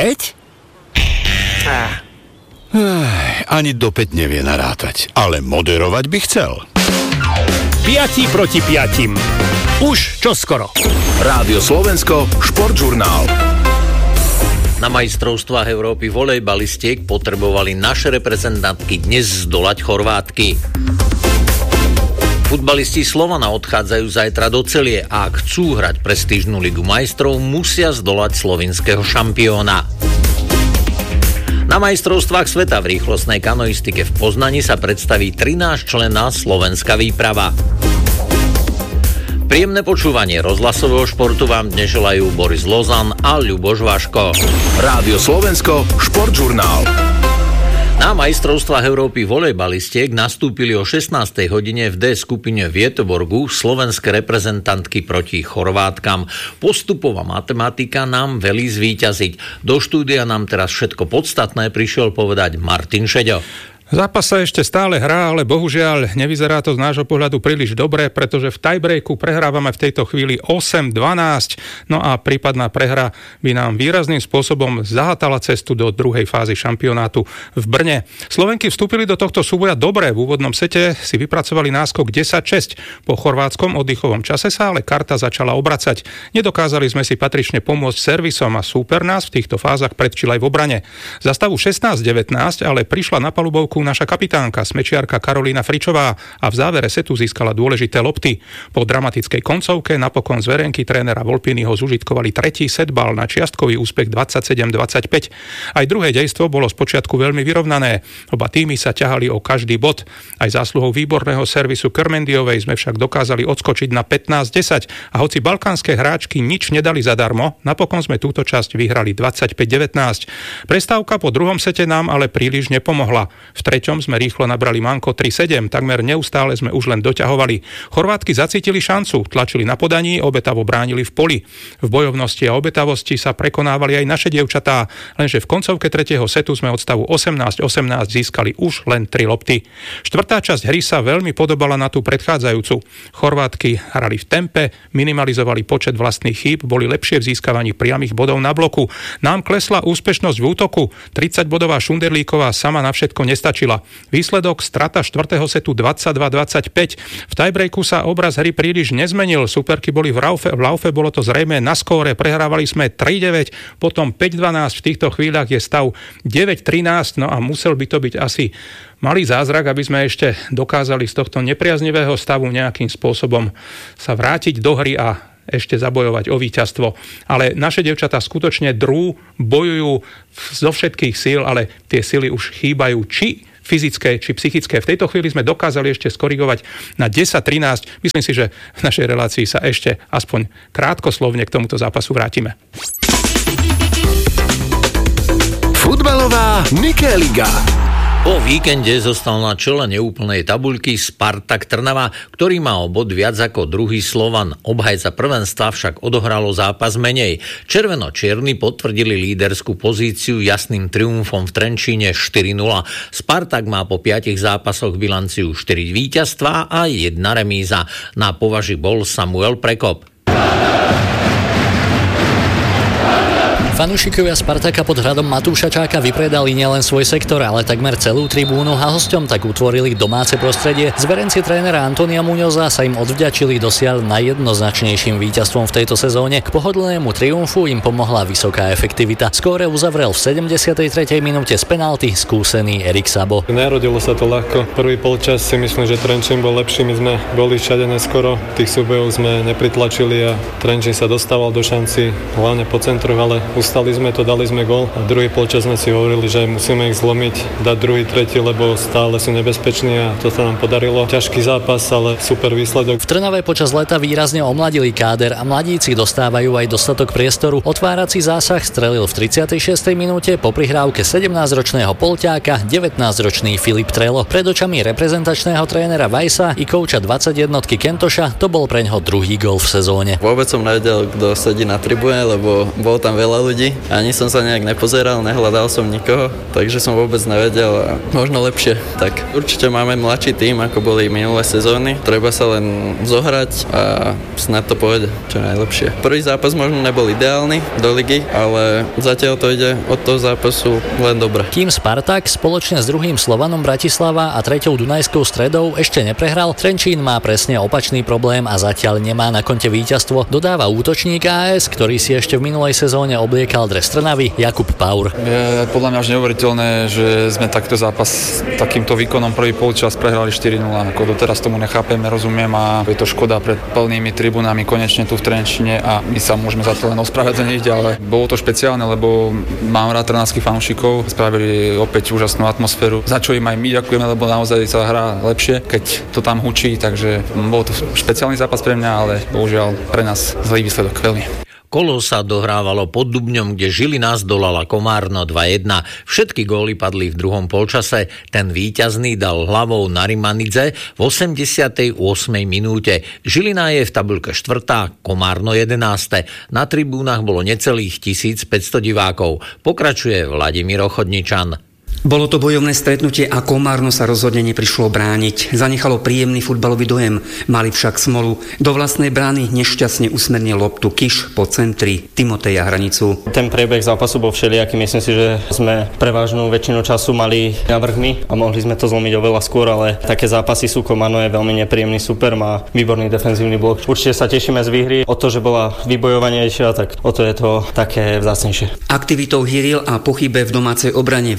Ani do 5 nevie narátať, ale moderovať by chcel. 5 proti 5. Už čoskoro. Rádio Slovensko, športžurnál. Na majstrovstvách Európy volejbalistiek potrebovali naše reprezentantky dnes zdolať Chorvátky. Futbalisti Slovana odchádzajú zajtra do Celie a ak chcú hrať prestížnu ligu majstrov, musia zdolať slovinského šampióna. Na majstrovstvách sveta v rýchlostnej kanoistike v Poznani sa predstaví 13-členná slovenská výprava. Príjemné počúvanie rozhlasového športu vám dnes želajú Boris Lozan a Ľuboš Vaško. Rádio Slovensko, športžurnál. Na majstrovstvách Európy volejbalistiek nastúpili o 16. hodine v D skupine v Göteborgu slovenské reprezentantky proti Chorvátkam. Postupová matematika nám velí zvíťaziť. Do štúdia nám teraz všetko podstatné prišiel povedať Martin Šeďo. Zápas sa ešte stále hrá, ale bohužiaľ nevyzerá to z nášho pohľadu príliš dobre, pretože v tiebreaku prehrávame v tejto chvíli 8-12, no a prípadná prehra by nám výrazným spôsobom zahátala cestu do druhej fázy šampionátu v Brne. Slovenky vstúpili do tohto súboja dobre, v úvodnom sete si vypracovali náskok 10-6. Po chorvátskom oddychovom čase sa ale karta začala obracať. Nedokázali sme si patrične pomôcť servisom a súper nás v týchto fázach predčil aj v obrane. Za stavu 16-19 ale prišla na palubovku útoku naša kapitánka, smečiarka Karolína Fričová a v závere setu získala dôležité lopty. Po dramatickej koncovke napokon z verenky trénera Volpiniho zužitkovali tretí setbal na čiastkový úspech 27-25. Aj druhé dejstvo bolo spočiatku veľmi vyrovnané. Oba týmy sa ťahali o každý bod. Aj zásluhou výborného servisu Kermendiovej sme však dokázali odskočiť na 15-10 a hoci balkánske hráčky nič nedali zadarmo, napokon sme túto časť vyhrali 25-19. Prestávka po druhom sete nám ale príliš nepomohla. V treťom sme rýchlo nabrali manko 3-7, takmer neustále sme už len doťahovali. Chorvátky zacítili šancu, tlačili na podaní, obetavo bránili v poli. V bojovnosti a obetavosti sa prekonávali aj naše dievčatá, lenže v koncovke tretieho setu sme od stavu 18-18 získali už len 3 lopty. Štvrtá časť hry sa veľmi podobala na tú predchádzajúcu. Chorvátky hrali v tempe, minimalizovali počet vlastných chýb, boli lepšie v získavaní priamych bodov na bloku. Nám klesla úspešnosť v útoku. 30-bodová Šunderlíková sama na všetko nestačila. Výsledok strata 4. setu 22-25. V tiebreaku sa obraz hry príliš nezmenil. Superky boli v laufe, bolo to zrejme na skóre. Prehrávali sme 3-9, potom 5-12. V týchto chvíľach je stav 9-13, no a musel by to byť asi malý zázrak, aby sme ešte dokázali z tohto nepriaznivého stavu nejakým spôsobom sa vrátiť do hry a ešte zabojovať o víťazstvo. Ale naše dievčatá skutočne bojujú zo všetkých síl, ale tie sily už chýbajú či fyzické, či psychické. V tejto chvíli sme dokázali ešte skorigovať na 10-13. Myslím si, že v našej relácii sa ešte aspoň krátkoslovne k tomuto zápasu vrátime. Futbalová Mikéliga. Po víkende zostal na čele neúplnej tabuľky Spartak Trnava, ktorý má o bod viac ako druhý Slovan. Obhajca prvenstva však odohralo zápas menej. Červeno-čierni potvrdili líderskú pozíciu jasným triumfom v Trenčíne 4-0. Spartak má po 5 zápasoch bilanciu 4 víťazstvá a 1 remíza. Na považi bol Samuel Prekop. Fanúšikovia Spartaka pod hradom Matúša Čáka vypredali nielen svoj sektor, ale takmer celú tribúnu a hosťom tak utvorili domáce prostredie. Zverenci trénera Antonia Muňoza sa im odvďačili dosiaľ najjednoznačnejším víťazstvom v tejto sezóne. K pohodlnému triumfu im pomohla vysoká efektivita. Skóre uzavrel v 73. minúte z penalty skúsený Erik Sabo. Nerodilo sa to ľahko. Prvý polčas si myslím, že Trenčín bol lepší. My sme boli všade neskoro. Tých súbojov sme nepritlačili a Trenčín sa dostával do šanci, hlavne po centroch, ale ustali sme to, dali sme gól a druhý polčas sme si hovorili, že musíme ich zlomiť, dať druhý, tretí, lebo stále sú nebezpeční a to sa nám podarilo. Ťažký zápas, ale super výsledok. V Trnave počas leta výrazne omladili káder a mladíci dostávajú aj dostatok priestoru. Otvárací zásah strelil v 36. minúte po prihrávke 17-ročného Polťáka 19-ročný Filip Trelo. Pred očami reprezentačného trénera Vajsa i kouča 21-ky Kentoša to bol preňho druhý gól v sezóne. Vôbec som nevedel, kto sedí na tribúne, lebo bolo tam veľa ľudí. Ani som sa nejak nepozeral, nehľadal som nikoho, takže som vôbec nevedel a možno lepšie. Tak určite máme mladší tým, ako boli minulé sezóny. Treba sa len zohrať a snad to pôjde čo najlepšie. Prvý zápas možno nebol ideálny do ligy, ale zatiaľ to ide od toho zápasu len dobre. Kým Spartak spoločne s druhým Slovanom Bratislava a treťou Dunajskou Stredou ešte neprehral, Trenčín má presne opačný problém a zatiaľ nemá na konte víťazstvo, dodáva útočník AS, ktorý si ešte v minulej sezóne obliekal dres Trnavy, Jakub Paur. Je podľa mňa už neuveriteľné, že sme takto zápas takýmto výkonom prvý polčas prehrali 4-0. Ako doteraz tomu nechápem, nerozumiem a je to škoda pred plnými tribunami konečne tu v Trenčine a my sa môžeme za to len ospravedlniť, ale bolo to špeciálne, lebo mám rád trnavských fanúšikov, spravili opäť úžasnú atmosféru, za čo im aj my ďakujeme, lebo naozaj sa hrá lepšie, keď to tam hučí, takže bol to špeciálny zápas pre mňa, ale bohužiaľ pre nás zlý výsledok veľmi. Kolo sa dohrávalo pod Dubňom, kde Žilina zdolala Komárno 2-1. Všetky góly padli v druhom polčase. Ten víťazný dal hlavou Narimanidze v 88. minúte. Žilina je v tabuľke 4., Komárno 11. Na tribúnach bolo necelých 1500 divákov. Pokračuje Vladimír Ochodničan. Bolo to bojovné stretnutie a Komárno sa rozhodne neprišlo brániť. Zanechalo príjemný futbalový dojem, mali však smolu. Do vlastnej brány nešťastne usmernil loptu Kiš po centri Timoteja Hranicu. Ten priebeh zápasu bol všelijaký. Myslím si, že sme prevažnú väčšinu času mali navrhmi a mohli sme to zlomiť oveľa skôr, ale také zápasy sú. Komárno je veľmi nepríjemný super, má výborný defenzívny blok. Určite sa tešíme z výhry. O to, že bola vybojovanejšia, tak o to je to také vzácnejšie. Aktivitou Hyril a pochybe v domácej obrane vyrovnáva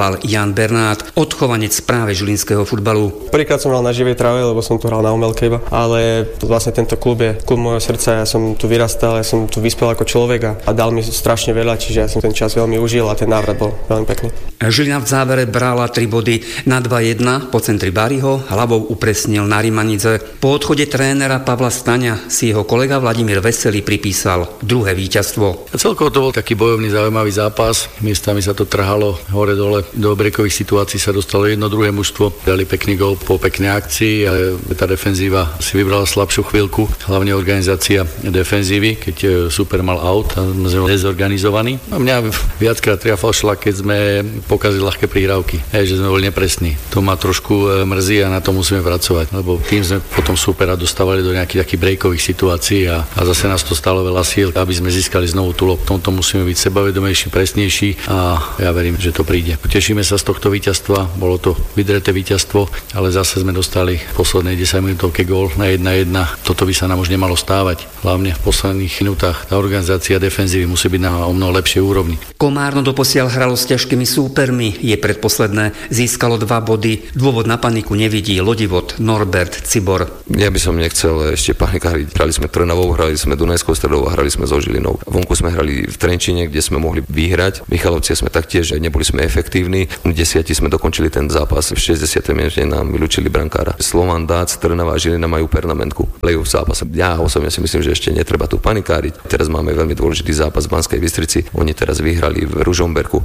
rozprával Jan Bernát, odchovanec práve žilinského futbalu. Prvýkrát som hral na živej tráve, lebo som tu hral na umelke iba, ale vlastne tento klub je klub môjho srdca, ja som tu vyrastal, ja som tu vyspel ako človek a dal mi strašne veľa, čiže ja som ten čas veľmi užil a ten návrat bol veľmi pekný. Žilina v závere brala 3 body na 2-1 po centri Bariho, hlavou upresnil na Rimanidze. Po odchode trénera Pavla Staňa si jeho kolega Vladimír Veselý pripísal druhé víťazstvo. Celkovo to bol taký bojovný, zaujímavý zápas, miestami sa to trhalo hore-dole, do breakových situácií sa dostalo jedno, druhé mužstvo, dali pekný gól po peknej akcii a tá defenzíva si vybrala slabšiu chvíľku, hlavne organizácia defenzívy, keď super mal out a sme dezorganizovaní. A mňa viackrát triafal šlak, keď sme pokazili ľahké prihrávky, že sme boli nepresní. To ma trošku mrzí a na to musíme pracovať, lebo tým sme potom supera dostávali do nejakých takých breakových situácií a zase nás to stalo veľa síl, aby sme získali znovu tú loptu. Tomto musíme byť sebavedomejší, presnejší a ja verím, že to príde. Tešíme sa z tohto víťazstva, bolo to vydreté víťazstvo, ale zase sme dostali v poslednej 10 minútovke gól na 1-1. Toto by sa nám už nemalo stávať. Hlavne v posledných minútach tá organizácia defenzívy musí byť na o mnoho lepšej úrovni. Komárno doposiaľ hralo s ťažkými súpermi, je predposledné, získalo 2 body. Dôvod na paniku nevidí Lodivot Norbert Cibor. Ja by som nechcel ešte panikáriť. Hrali sme Trnavou, hrali sme Dunajskou Stredou a hrali sme so Žilinou. Vonku sme hrali v Trenčíne, kde sme mohli vyhrať. Michalovci sme taktiež neboli sme efektívni. V 10 sme dokončili ten zápas. V 60. minúte nám vylúčili brankára. Slovan, Dác, Trnava a Žilina majú permanentku. Lejú v zápase. Ja osobne si myslím, že ešte netreba tu panikáriť. Teraz máme veľmi dôležitý zápas v Banskej Bystrici. Oni teraz vyhrali v Ružomberku.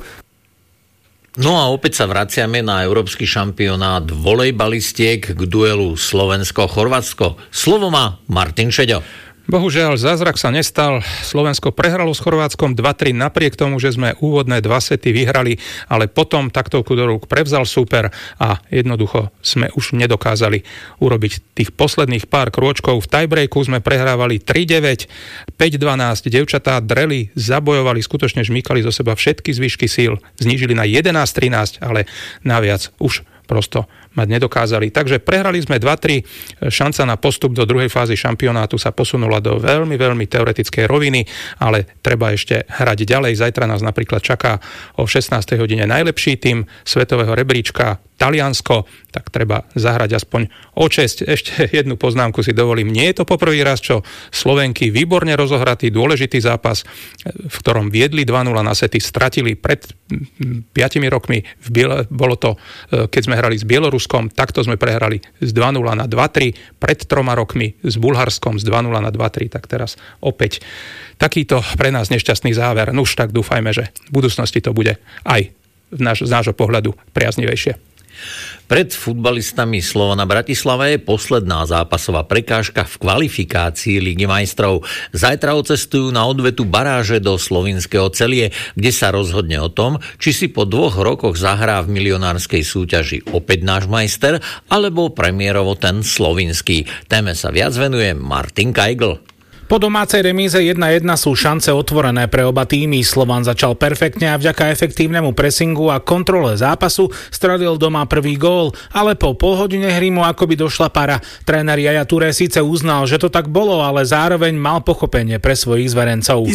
No a opäť sa vraciame na európsky šampionát volejbalistiek k duelu Slovensko-Chorvátsko. Slovo má Martin Šeďo. Bohužiaľ, zázrak sa nestal. Slovensko prehralo s Chorvátskom 2-3 napriek tomu, že sme úvodné 2 sety vyhrali, ale potom taktovku do rúk prevzal súper a jednoducho sme už nedokázali urobiť tých posledných pár krôčkov. V tiebreaku sme prehrávali 3-9, 5-12. Dievčatá dreli, zabojovali, skutočne žmýkali zo seba všetky zvyšky síl. Znížili na 11-13, ale naviac už prosto mať nedokázali. Takže prehrali sme 2-3, šanca na postup do druhej fázy šampionátu sa posunula do veľmi, veľmi teoretickej roviny, ale treba ešte hrať ďalej. Zajtra nás napríklad čaká o 16. hodine najlepší tým svetového rebríčka Taliansko, tak treba zahrať aspoň o česť. Ešte jednu poznámku si dovolím. Nie je to poprvý raz, čo Slovenky výborne rozohratý, dôležitý zápas, v ktorom viedli 2-0 na sety, stratili pred 5 rokmi. Bolo to, keď sme hrali s Bieloruskom, takto sme prehrali z 2-0 na 2-3, pred 3 rokmi s Bulharskom z 2-0 na 2-3, tak teraz opäť takýto pre nás nešťastný záver. Nuž tak dúfajme, že v budúcnosti to bude aj z nášho pohľadu priaznivejšie. Pred futbalistami Slovana Bratislava je posledná zápasová prekážka v kvalifikácii Ligy majstrov. Zajtra odcestujú na odvetu baráže do slovinského Celie, kde sa rozhodne o tom, či si po 2 rokoch zahrá v milionárskej súťaži opäť náš majster, alebo premiérovo ten slovinský. Téme sa viac venuje Martin Kajgl. Po domácej remíze 1-1 sú šance otvorené pre oba týmy. Slovan začal perfektne a vďaka efektívnemu pressingu a kontrole zápasu strelil doma prvý gól, ale po polhodine hry mu akoby došla para. Tréner Yaya Touré síce uznal, že to tak bolo, ale zároveň mal pochopenie pre svojich zverencov.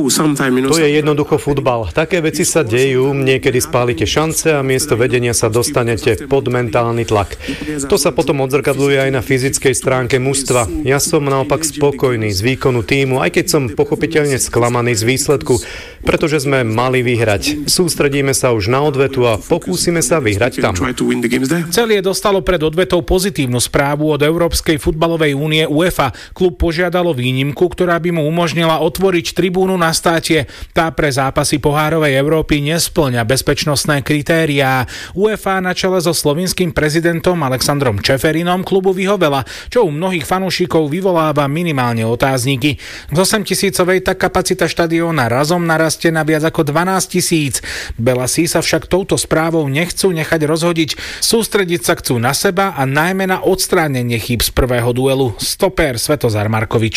To je jednoducho futbal. Také veci sa dejú, niekedy spálite šance a miesto vedenia sa dostanete pod mentálny tlak. To sa potom odzrkadľuje aj na fyzickej stránke mužstva. Ja som naopak spokojný z výkonu tímu, aj keď som pochopiteľne sklamaný z výsledku, pretože sme mali vyhrať. Sústredíme sa už na odvetu a pokúsime sa vyhrať tam. Celie dostalo pred odvetou pozitívnu správu od Európskej futbalovej únie UEFA. Klub požiadalo výnimku, ktorá by mu umožnila otvoriť tribúnu na státie. Tá pre zápasy pohárovej Európy nespĺňa bezpečnostné kritériá. UEFA na čele so slovinským prezidentom Alexandrom Čeferinom klubu vyhovela, čo u mnohých fanúšikov vyvoláva minimálne otázniky. Z 8-tisícovej tak kapacita štadióna razom narastie na viac ako 12 000. Belasi sa však touto správou nechcú nechať rozhodiť. Sústrediť sa chcú na seba a najmä na odstránenie chýb z prvého duelu. Stoper Svetozar Markovič.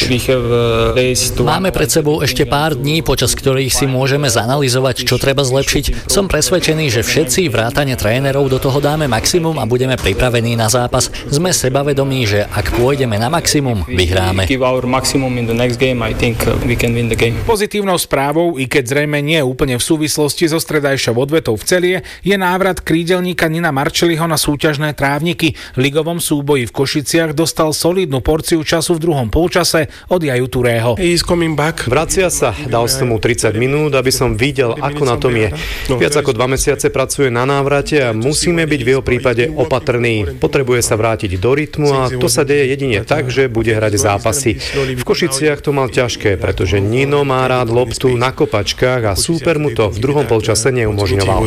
Máme pred sebou ešte pár dní, počas ktorých si môžeme zanalyzovať, čo treba zlepšiť. Som presvedčený, že všetci vrátane trénerov do toho dáme maximum a budeme pripravení na zápas. Sme sebavedomí, že ak pôjdeme na maximum, vyhráme. the next game, I think we can win the game. Pozitívnou správou, i keď zrejme nie úplne v súvislosti so stredajšou odvetou v Celie, je návrat krídelníka Nina Marčeliho na súťažné trávniky. V ligovom súboji v Košiciach dostal solidnú porciu času v druhom polčase od Jaju Turého. Vracia sa, dal som mu 30 minút, aby som videl, ako na tom je. Viac ako 2 mesiace pracuje na návrate a musíme byť v jeho prípade opatrní. Potrebuje sa vrátiť do rytmu a to sa deje jedine tak, že bude hrať zápasy. V Košiciach to mal ťažké, pretože Nino má rád loptu na kopačkách a súper mu to v druhom polčase neumožňoval.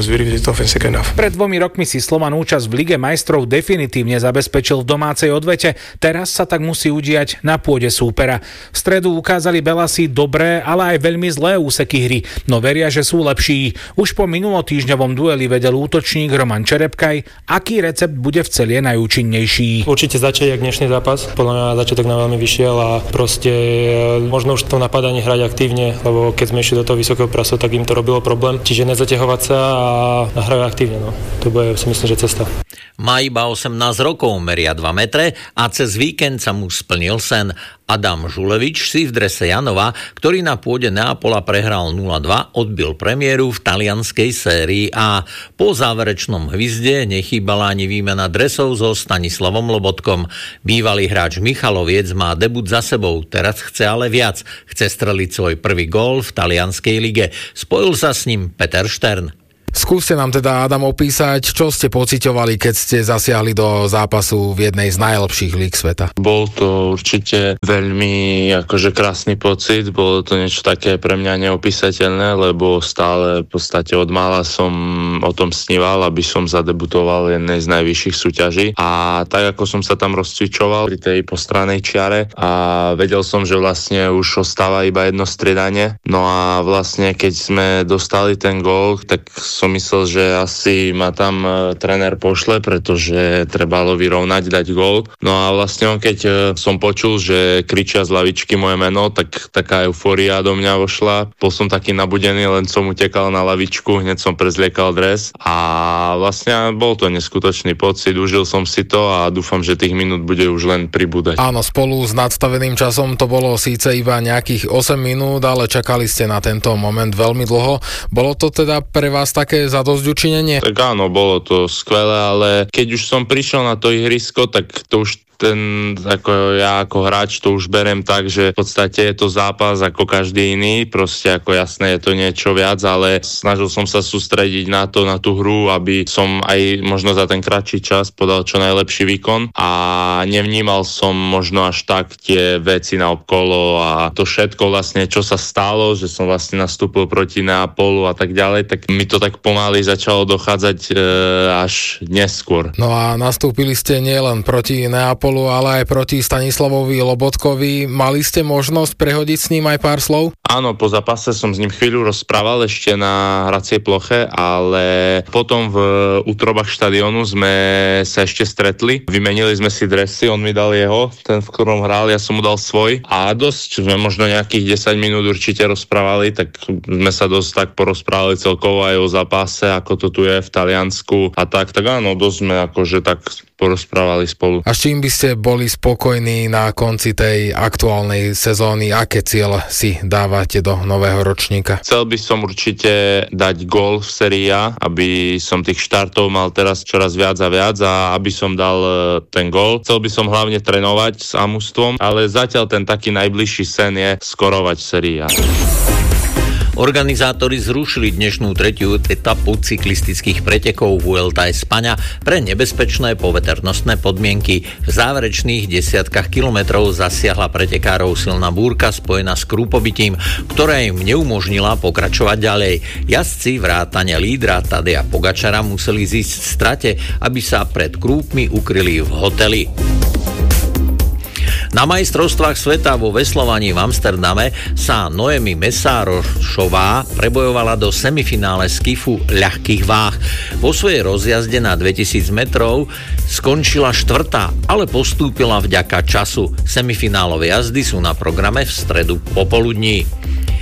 Pred 2 rokmi si Slovan účasť v Lige majstrov definitívne zabezpečil v domácej odvete, teraz sa tak musí udiať na pôde súpera. V stredu ukázali Belasi dobré, ale aj veľmi zlé úseky hry, no veria, že sú lepší. Už po minulotýždňovom dueli vedel útočník Roman Čerepkaj, aký recept bude v Celie najúčinnejší. Určite začiatok dnešný zápas, podľa mňa začiatok nám veľmi vyšiel a proste možno už to napadanie hrať aktívne, lebo keď sme išli do toho vysokého prasu, tak im to robilo problém. Čiže nezaťahovať sa a hrajú aktívne. No. To bude, si myslím, že cesta. Má iba 18 rokov, meria 2 metre a cez víkend sa mu splnil sen. Adam Žulevič si v drese Janova, ktorý na pôde Neapola prehral 0-2, odbil premiéru v talianskej sérii A. Po záverečnom hvizde nechýbala ani výmena dresov so Stanislavom Lobotkom. Bývalý hráč Michaloviec má debut za sebou, teraz chce ale viac. Chce streliť svoj prvý gól v talianskej lige. Spojil sa s ním Peter Štern. Skúste nám teda, Adam, opísať, čo ste pociťovali, keď ste zasiahli do zápasu v jednej z najlepších líg sveta. Bol to určite veľmi akože krásny pocit, bolo to niečo také pre mňa neopísateľné, lebo stále v podstate od mála som o tom sníval, aby som zadebutoval jednej z najvyšších súťaží a tak ako som sa tam rozcvičoval pri tej postranej čiare a vedel som, že vlastne už ostáva iba jedno striedanie, no a vlastne keď sme dostali ten gól, tak som myslel, že asi ma tam tréner pošle, pretože trebalo vyrovnať, dať gól. No a vlastne on, keď som počul, že kričia z lavičky moje meno, tak taká eufória do mňa vošla. Bol som taký nabudený, len som utekal na lavičku, hneď som prezliekal dres a vlastne bol to neskutočný pocit, užil som si to a dúfam, že tých minút bude už len pribúdať. Áno, spolu s nadstaveným časom to bolo síce iba nejakých 8 minút, ale čakali ste na tento moment veľmi dlho. Bolo to teda pre vás také zadosťučinenie? Tak áno, bolo to skvelé, ale keď už som prišiel na to ihrisko, tak to už ja ako hráč to už berem tak, že v podstate je to zápas ako každý iný, proste ako jasné je to niečo viac, ale snažil som sa sústrediť na tú hru, aby som aj možno za ten kratší čas podal čo najlepší výkon a nevnímal som možno až tak tie veci naokolo a to všetko vlastne, čo sa stalo, že som vlastne nastúpil proti Neapolu a tak ďalej, tak mi to tak pomaly začalo dochádzať až neskôr. No a nastúpili ste nielen proti Neapolu, ale aj proti Stanislavovi Lobotkovi. Mali ste možnosť prehodiť s ním aj pár slov? Áno, po zápase som s ním chvíľu rozprával ešte na hracej ploche, ale potom v útrobách štadiónu sme sa ešte stretli. Vymenili sme si dresy, on mi dal jeho, ten v ktorom hral, ja som mu dal svoj a dosť sme možno nejakých 10 minút určite rozprávali, tak sme sa dosť tak porozprávali celkovo aj o zápase, ako to tu je v Taliansku a tak áno, dosť sme akože tak porozprávali spolu. A s čím by ste boli spokojní na konci tej aktuálnej sezóny? Aké cieľ si dávate do nového ročníka? Chcel by som určite dať gól v sérii A, aby som tých štartov mal teraz čoraz viac a aby som dal ten gól. Chcel by som hlavne trénovať s mužstvom, ale zatiaľ ten taký najbližší sen je skorovať v sérii A. Organizátori zrušili dnešnú tretiu etapu cyklistických pretekov Vuelta a España pre nebezpečné poveternostné podmienky. V záverečných desiatkách kilometrov zasiahla pretekárov silná búrka spojená s krúpobitím, ktorá im neumožnila pokračovať ďalej. Jazdci vrátane lídra Tadeja Pogačara museli zísť v strate, aby sa pred krúpmi ukryli v hoteli. Na majstrovstvách sveta vo veslovaní v Amsterdame sa Noemi Mesárošová prebojovala do semifinále skifu ľahkých váh. Vo svojej rozjazde na 2000 metrov skončila 4., ale postúpila vďaka času. Semifinálové jazdy sú na programe v stredu popoludní.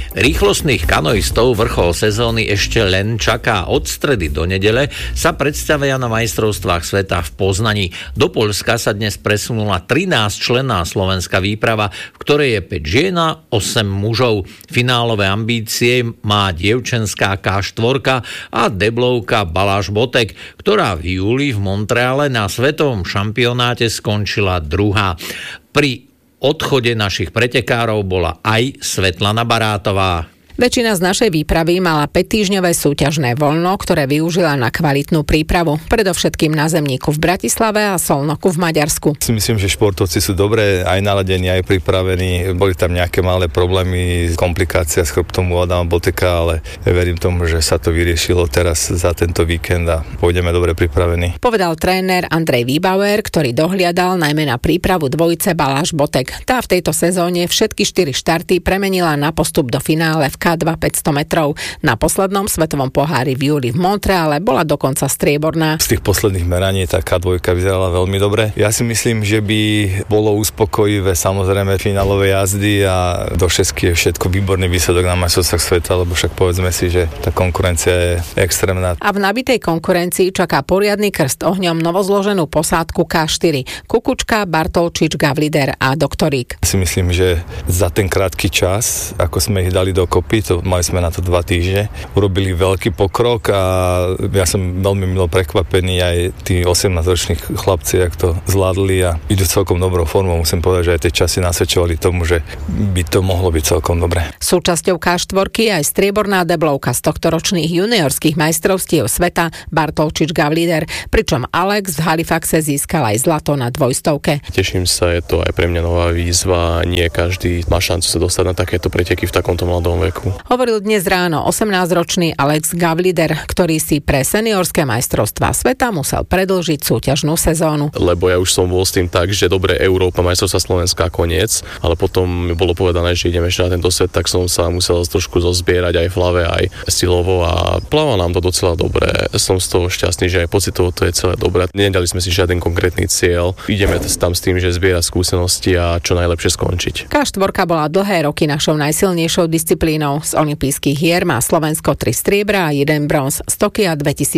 Rýchlostných kanoistov vrchol sezóny ešte len čaká. Od stredy do nedele sa predstavia na majstrovstvách sveta v Poznani. Do Poľska sa dnes presunula 13-členná slovenská výprava, v ktorej je 5 žien a 8 mužov. Finálové ambície má dievčenská K4 a deblovka Baláš Botek, ktorá v júli v Montreale na svetovom šampionáte skončila druhá. Pri odchode našich pretekárov bola aj Svetlana Barátová. Väčšina z našej výpravy mala 5-týždňové súťažné voľno, ktoré využila na kvalitnú prípravu, predovšetkým na zemníku v Bratislave a Solnoku v Maďarsku. Si myslím, že športovci sú dobré, aj naladení, aj pripravení. Boli tam nejaké malé problémy, komplikácia s chrbtom u Adama Boteka, ale verím tomu, že sa to vyriešilo teraz za tento víkend a pôjdeme dobre pripravení. Povedal tréner Andrej Výbauer, ktorý dohliadal najmä na prípravu dvojice Baláš Botek. Tá v tejto sezóne všetky 4 štarty premenila na postup do finále v K2 500 metrov. Na poslednom svetovom pohári v júli v Montreale bola dokonca strieborná. Z tých posledných meraní tá K2 vyzerala veľmi dobre. Ja si myslím, že by bolo uspokojivé samozrejme finálové jazdy a do šesky je všetko výborný výsledok na majstrovstvách sveta, lebo však povedzme si, že tá konkurencia je extrémna. A v nabitej konkurencii čaká poriadny krst ohňom novozloženú posádku K4. Kukučka, Bartolčič, Gavlider a Doktorík. Si myslím, že za ten krátky čas, ako sme ich dali dokopy, mali sme na to 2 týždne, urobili veľký pokrok a ja som veľmi milo prekvapený, aj tí 18-roční chlapci, jak to zvládli a idú celkom dobrou formou. Musím povedať, že aj tie časy nasvedčovali tomu, že by to mohlo byť celkom dobré. Súčasťou K4 je aj strieborná deblovka z tohtoročných juniorských majstrovstiev sveta Bartolčič Gavlider, pričom Alex v Halifaxe získal aj zlato na 200. Teším sa, je to aj pre mňa nová výzva, nie každý má šancu sa dostať na takéto preteky v takomto mladom veku. Hovoril dnes ráno 18-ročný Alex Gavlider, ktorý si pre seniorské majstrovstvá sveta musel predĺžiť súťažnú sezónu. Lebo ja už som bol s tým tak, že dobre, Európa, majstrovstvá Slovenska, koniec, ale potom mi bolo povedané, že ideme ešte na tento svet, tak som sa musel trošku zozbierať aj v hlave, aj silovo a pláva nám to docela dobre. Som z toho šťastný, že aj pocitovo to je celé dobré. Nedali sme si žiaden konkrétny cieľ. Ideme tam s tým, že zbierať skúsenosti a čo najlepšie skončiť. K4 bola dlhé roky našou najsilnejšou disciplínou. Z olympijských hier má Slovensko 3 striebra a 1 bronz z Tokia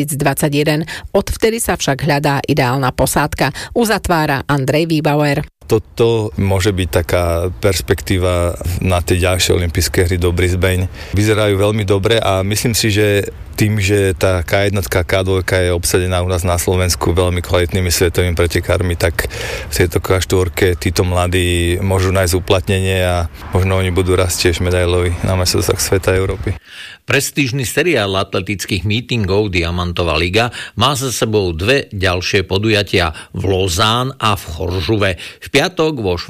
2021. Odvtedy sa však hľadá ideálna posádka. Uzatvára Andrej Výbauer. Toto môže byť taká perspektíva na tie ďalšie olympijské hry do Brisbane. Vyzerajú veľmi dobre a myslím si, že tým, že tá K1, K2 je obsadená u nás na Slovensku veľmi kvalitnými svetovými pretekármi, tak v tejto K4 títo mladí môžu nájsť uplatnenie a možno oni budú rásť tiež medailoví na majstrovstvách sveta Európy. Prestížny seriál atletických mítingov Diamantová liga má za sebou 2 ďalšie podujatia v Lausanne a v Choržuve. V piatok vo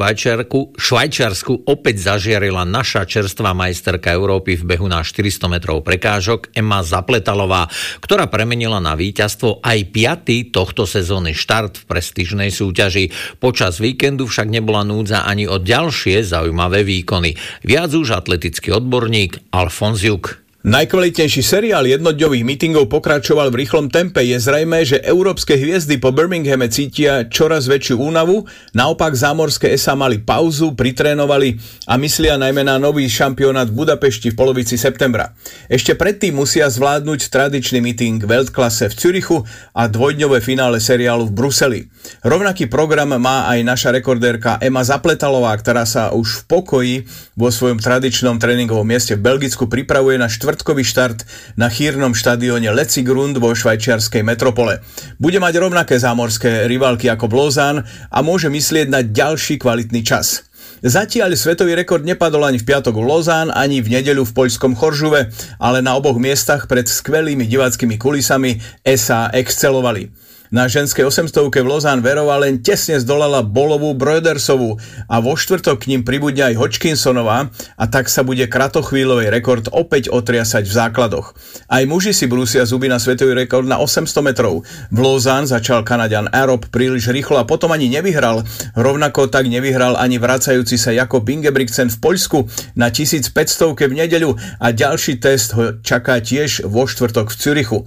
Švajčiarsku opäť zažiarila naša čerstvá majsterka Európy v behu na 400 metrov prekážok Ema Zapletalová, ktorá premenila na víťazstvo aj 5. tohto sezónny štart v prestížnej súťaži. Počas víkendu však nebola núdza ani o ďalšie zaujímavé výkony. Viac už atletický odborník Alfons Juk. Najkvalitnejší seriál jednodňových mítingov pokračoval v rýchlom tempe. Je zrejmé, že európske hviezdy po Birminghame cítia čoraz väčšiu únavu, naopak zámorské SA mali pauzu, pritrénovali a myslia najmä na nový šampionát v Budapešti v polovici septembra. Ešte predtým musia zvládnuť tradičný míting Weltklasse v Zürichu a dvojdňové finále seriálu v Bruseli. Rovnaký program má aj naša rekordérka Ema Zapletalová, ktorá sa už v pokoji vo svojom tradičnom tréningovom mieste v Belgicku pripravuje na štvrtkový štart na chýrnom štadióne Letzigrund vo švajčiarskej metropole. Bude mať rovnaké zámorské rivalky ako v Lausanne a môže myslieť na ďalší kvalitný čas. Zatiaľ svetový rekord nepadol ani v piatok v Lausanne, ani v nedeľu v poľskom Choržuve, ale na oboch miestach pred skvelými diváckymi kulisami SA excelovali. Na ženskej 800-ke v Lausanne Verová len tesne zdolala Bolovú Brodersovú a vo štvrtok k ním pribudne aj Hodgkinsonová a tak sa bude kratochvíľový rekord opäť otriasať v základoch. Aj muži si brúsia zuby na svetový rekord na 800 metrov. V Lausanne začal Kanaďan Arup príliš rýchlo a potom ani nevyhral. Rovnako tak nevyhral ani vracajúci sa Jakob Ingebrigtsen v Poľsku na 1500-ke v nedeľu a ďalší test ho čaká tiež vo štvrtok v Zürichu.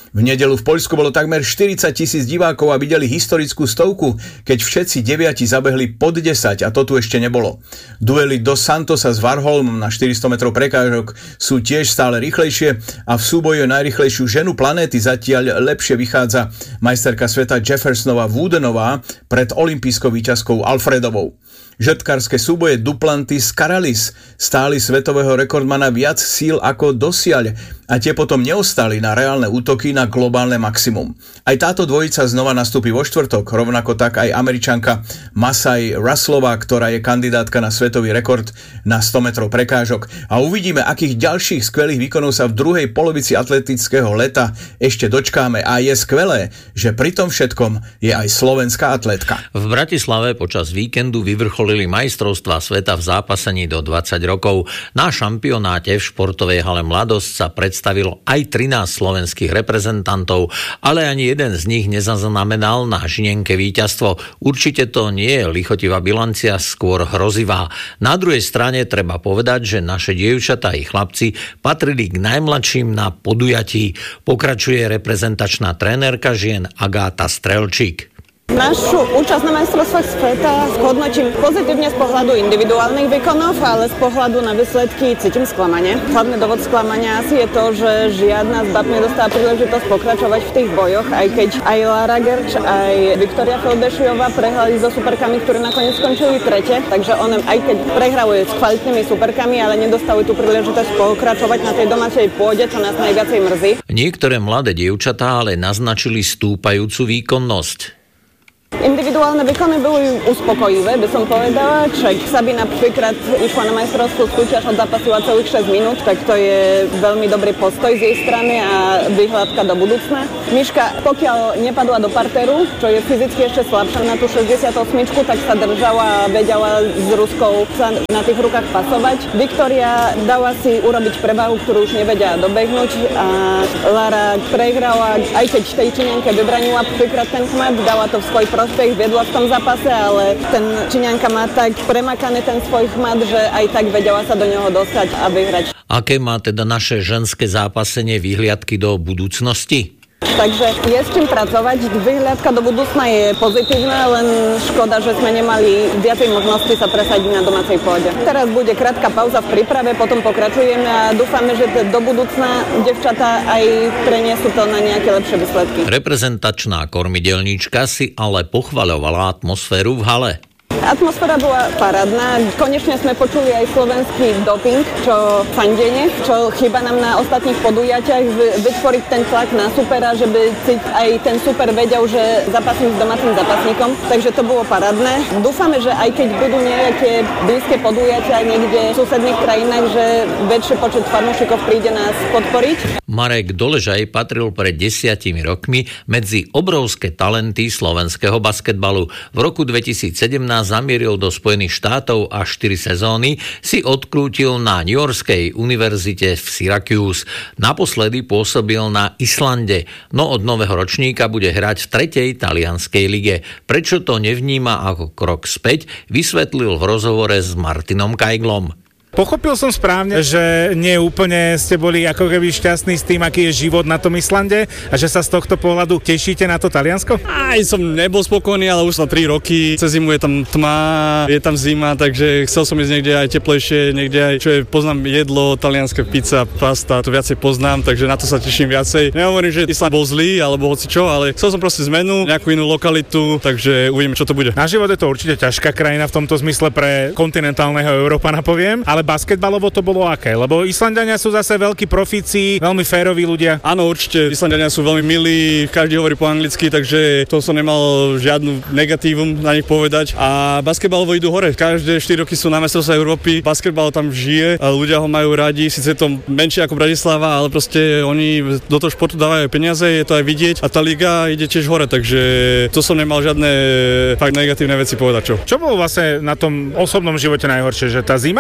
V nedeľu v Poľsku bolo takmer 40 000 divákov a videli historickú stovku, keď všetci 9 zabehli pod 10 a to tu ešte nebolo. Duely Dos Santosa s Varholmom na 400 metrov prekážok sú tiež stále rýchlejšie a v súboji o najrýchlejšiu ženu planéty zatiaľ lepšie vychádza majsterka sveta Jeffersonová Woodenová pred olympijskou víťazkou Alfredovou. Žetkárske súboje Duplantis Karalis stáli svetového rekordmana viac síl ako dosiaľ a tie potom neostali na reálne útoky na globálne maximum. Aj táto dvojica znova nastúpi vo štvrtok, rovnako tak aj Američanka Masai Russellová, ktorá je kandidátka na svetový rekord na 100 metrov prekážok. A uvidíme, akých ďalších skvelých výkonov sa v druhej polovici atletického leta ešte dočkáme. A je skvelé, že pri tom všetkom je aj slovenská atlétka. V Bratislave počas víkendu vyvrcholili majstrovstvá sveta v zápasení do 20 rokov. Na šampionáte v športovej hale Mladosť sa predstavilo aj 13 slovenských reprezentantov, ale ani jeden z nich nezaznamenal na žinienke víťazstvo. Určite to nie je lichotivá bilancia, skôr hrozivá. Na druhej strane treba povedať, že naše dievčatá i chlapci patrili k najmladším na podujatí. Pokračuje reprezentačná trénerka žien Agáta Strelčík. Našu účasť na majstrovstvách sveta hodnotím pozitívne z pohľadu individuálnych výkonov, ale z pohľadu na výsledky cítim sklamanie. Hlavný dôvod sklamania asi je to, že žiadna z bab nedostala príležitosť pokračovať v tých bojoch, aj keď aj Lara Gerč, aj Viktoria Feldešiová prehrali so superkami, ktorí nakoniec skončili tretie, takže one aj keď prehrali s kvalitnými superkami, ale nedostali tú príležitosť pokračovať na tej domácej pôde, čo nás najviacej mrzí. Niektoré mladé dievčatá ale naznačili stúpajúcu výkonnosť. Individuálne výkony boli uspokojivé, by som povedala. Čak Sabina prvýkrát išla na majstrovskú súťaž, odzápasila celých 6 minút, tak to je veľmi dobrý postoj z jej strany a vyhľadka do budúcna. Miška, pokiaľ nepadla do parteru, čo je fyzicky ešte slabšia na tú 68, tak sa držala a vedela s Ruskou sa na tých rukách pasovať. Viktoria dala si urobiť prevahu, ktorú už nevedia dobehnúť a Lara prehrala, aj keď tej Číňanke vybranila prvýkrát ten chmat, dala to v svoj prospech, viedla v tom zápase, ale ten Číňanka má tak premakaný ten svoj chmat, že aj tak vedela sa do neho dostať a vyhrať. Aké má teda naše ženské zápasenie výhliadky do budúcnosti? Takže je s čím pracovať. Vyhliadka do budúcna je pozitívna, len škoda, že sme nemali viacej možností sa presadiť na domácej pôde. Teraz bude krátka pauza v príprave, potom pokračujeme a dúfame, že do budúcna devčatá aj preniesú to na nejaké lepšie výsledky. Reprezentačná kormidelníčka si ale pochvaľovala atmosféru v hale. Atmosféra bola parádna. Konečne sme počuli aj slovenský doping, čo fandenie, čo chýba nám na ostatných podujatiach, vytvoriť ten tlak na supera, že by aj ten super vedel, že zápasím s domácim zápasníkom. Takže to bolo parádne. Dúfame, že aj keď budú nejaké blízke podujatia niekde v susedných krajinách, že väčší počet fanúšikov príde nás podporiť. Marek Doležaj patril pred 10 rokmi medzi obrovské talenty slovenského basketbalu. V roku 2017 zamieril do Spojených štátov a 4 sezóny si odkrútil na New Yorkskej univerzite v Syracuse. Naposledy pôsobil na Islande, no od nového ročníka bude hrať v 3. talianskej lige. Prečo to nevníma ako krok späť, vysvetlil v rozhovore s Martinom Kajglom. Pochopil som správne, že nie úplne ste boli ako keby šťastní s tým, aký je život na tom Islande a že sa z tohto pohľadu tešíte na to Taliansko? Aj som nebol spokojný, ale už na 3 roky. Cez zimu je tam tma, je tam zima, takže chcel som ísť niekde aj teplejšie, niekde aj, čo je, poznám jedlo, talianska pizza, pasta, to viacej poznám, takže na to sa teším viacej. Nehovorím, že Island bol zlý alebo hocičo, ale chcel som proste zmenu, nejakú inú lokalitu, takže uvidíme, čo to bude. Na život je to určite ťažká krajina v tomto zmysle pre kontinentálneho Európana, poviem, ale basketbalovo to bolo aké? Lebo Islandania sú zase veľkí profíci, veľmi féroví ľudia. Áno, určite. Islandania sú veľmi milí, každý hovorí po anglicky, takže to som nemal žiadnu negatívum na nich povedať. A basketbalovo idú hore. Každé 4 roky sú na majstrovstvách Európy. Basketbal tam žije, a ľudia ho majú radi. Sice je to menšie ako Bratislava, ale proste oni do toho športu dávajú peniaze, je to aj vidieť a tá liga ide tiež hore, takže to som nemal žiadne fakt negatívne veci povedať. Čo bolo vlastne na tom osobnom živote najhoršie, že tá zima, alebo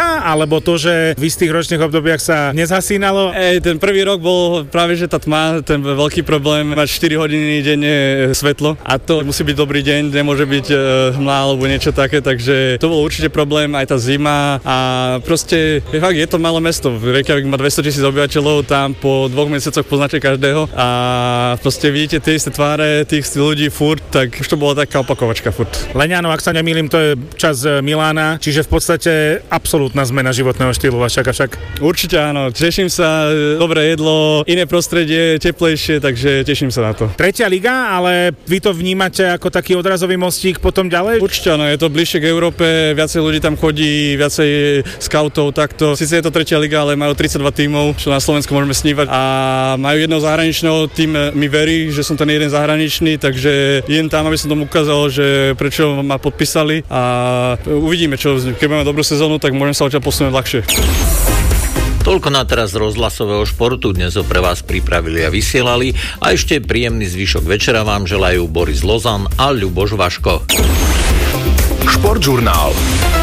alebo to, že v istých ročných obdobiach sa nezhasínalo? Ten prvý rok bol práve, že tá tma, ten veľký problém, mať 4 hodiny denne svetlo a to musí byť dobrý deň, nemôže byť hmla alebo niečo také, takže to bol určite problém, aj tá zima a proste fakt je to malé mesto. Reykjavík má 200,000 obyvateľov, tam po 2 mesiacoch poznáte každého a proste vidíte tie isté tváre tých ľudí furt, tak už to bola taká opakovačka furt. Leňano, ak sa nemýlim, to je čas Milána, čiže v podstate absolútna zmena životného štýlu však. Určite áno, teším sa, dobré jedlo, iné prostredie, teplejšie, takže teším sa na to. 3. liga, ale vy to vnímate ako taký odrazový mostík potom ďalej? Určite áno, je to bližšie k Európe, viacej ľudí tam chodí, viacej skautov, takto. Sice je to 3. liga, ale majú 32 tímov, čo na Slovensku môžeme snívať a majú jedného zahraničného, tým mi verí, že som ten jeden zahraničný, takže idem tam, aby som tomu ukázal, že prečo ma podpísali a uvidíme, čo keď máme dobrú sezónu, tak môžem sa odtiaľ posunúť ľahšie. Toľko na teraz z rozhlasového športu, dnes ho pre vás pripravili a vysielali a ešte príjemný zvyšok večera vám želajú Boris Lozan a Ľuboš Vaško. Športžurnál.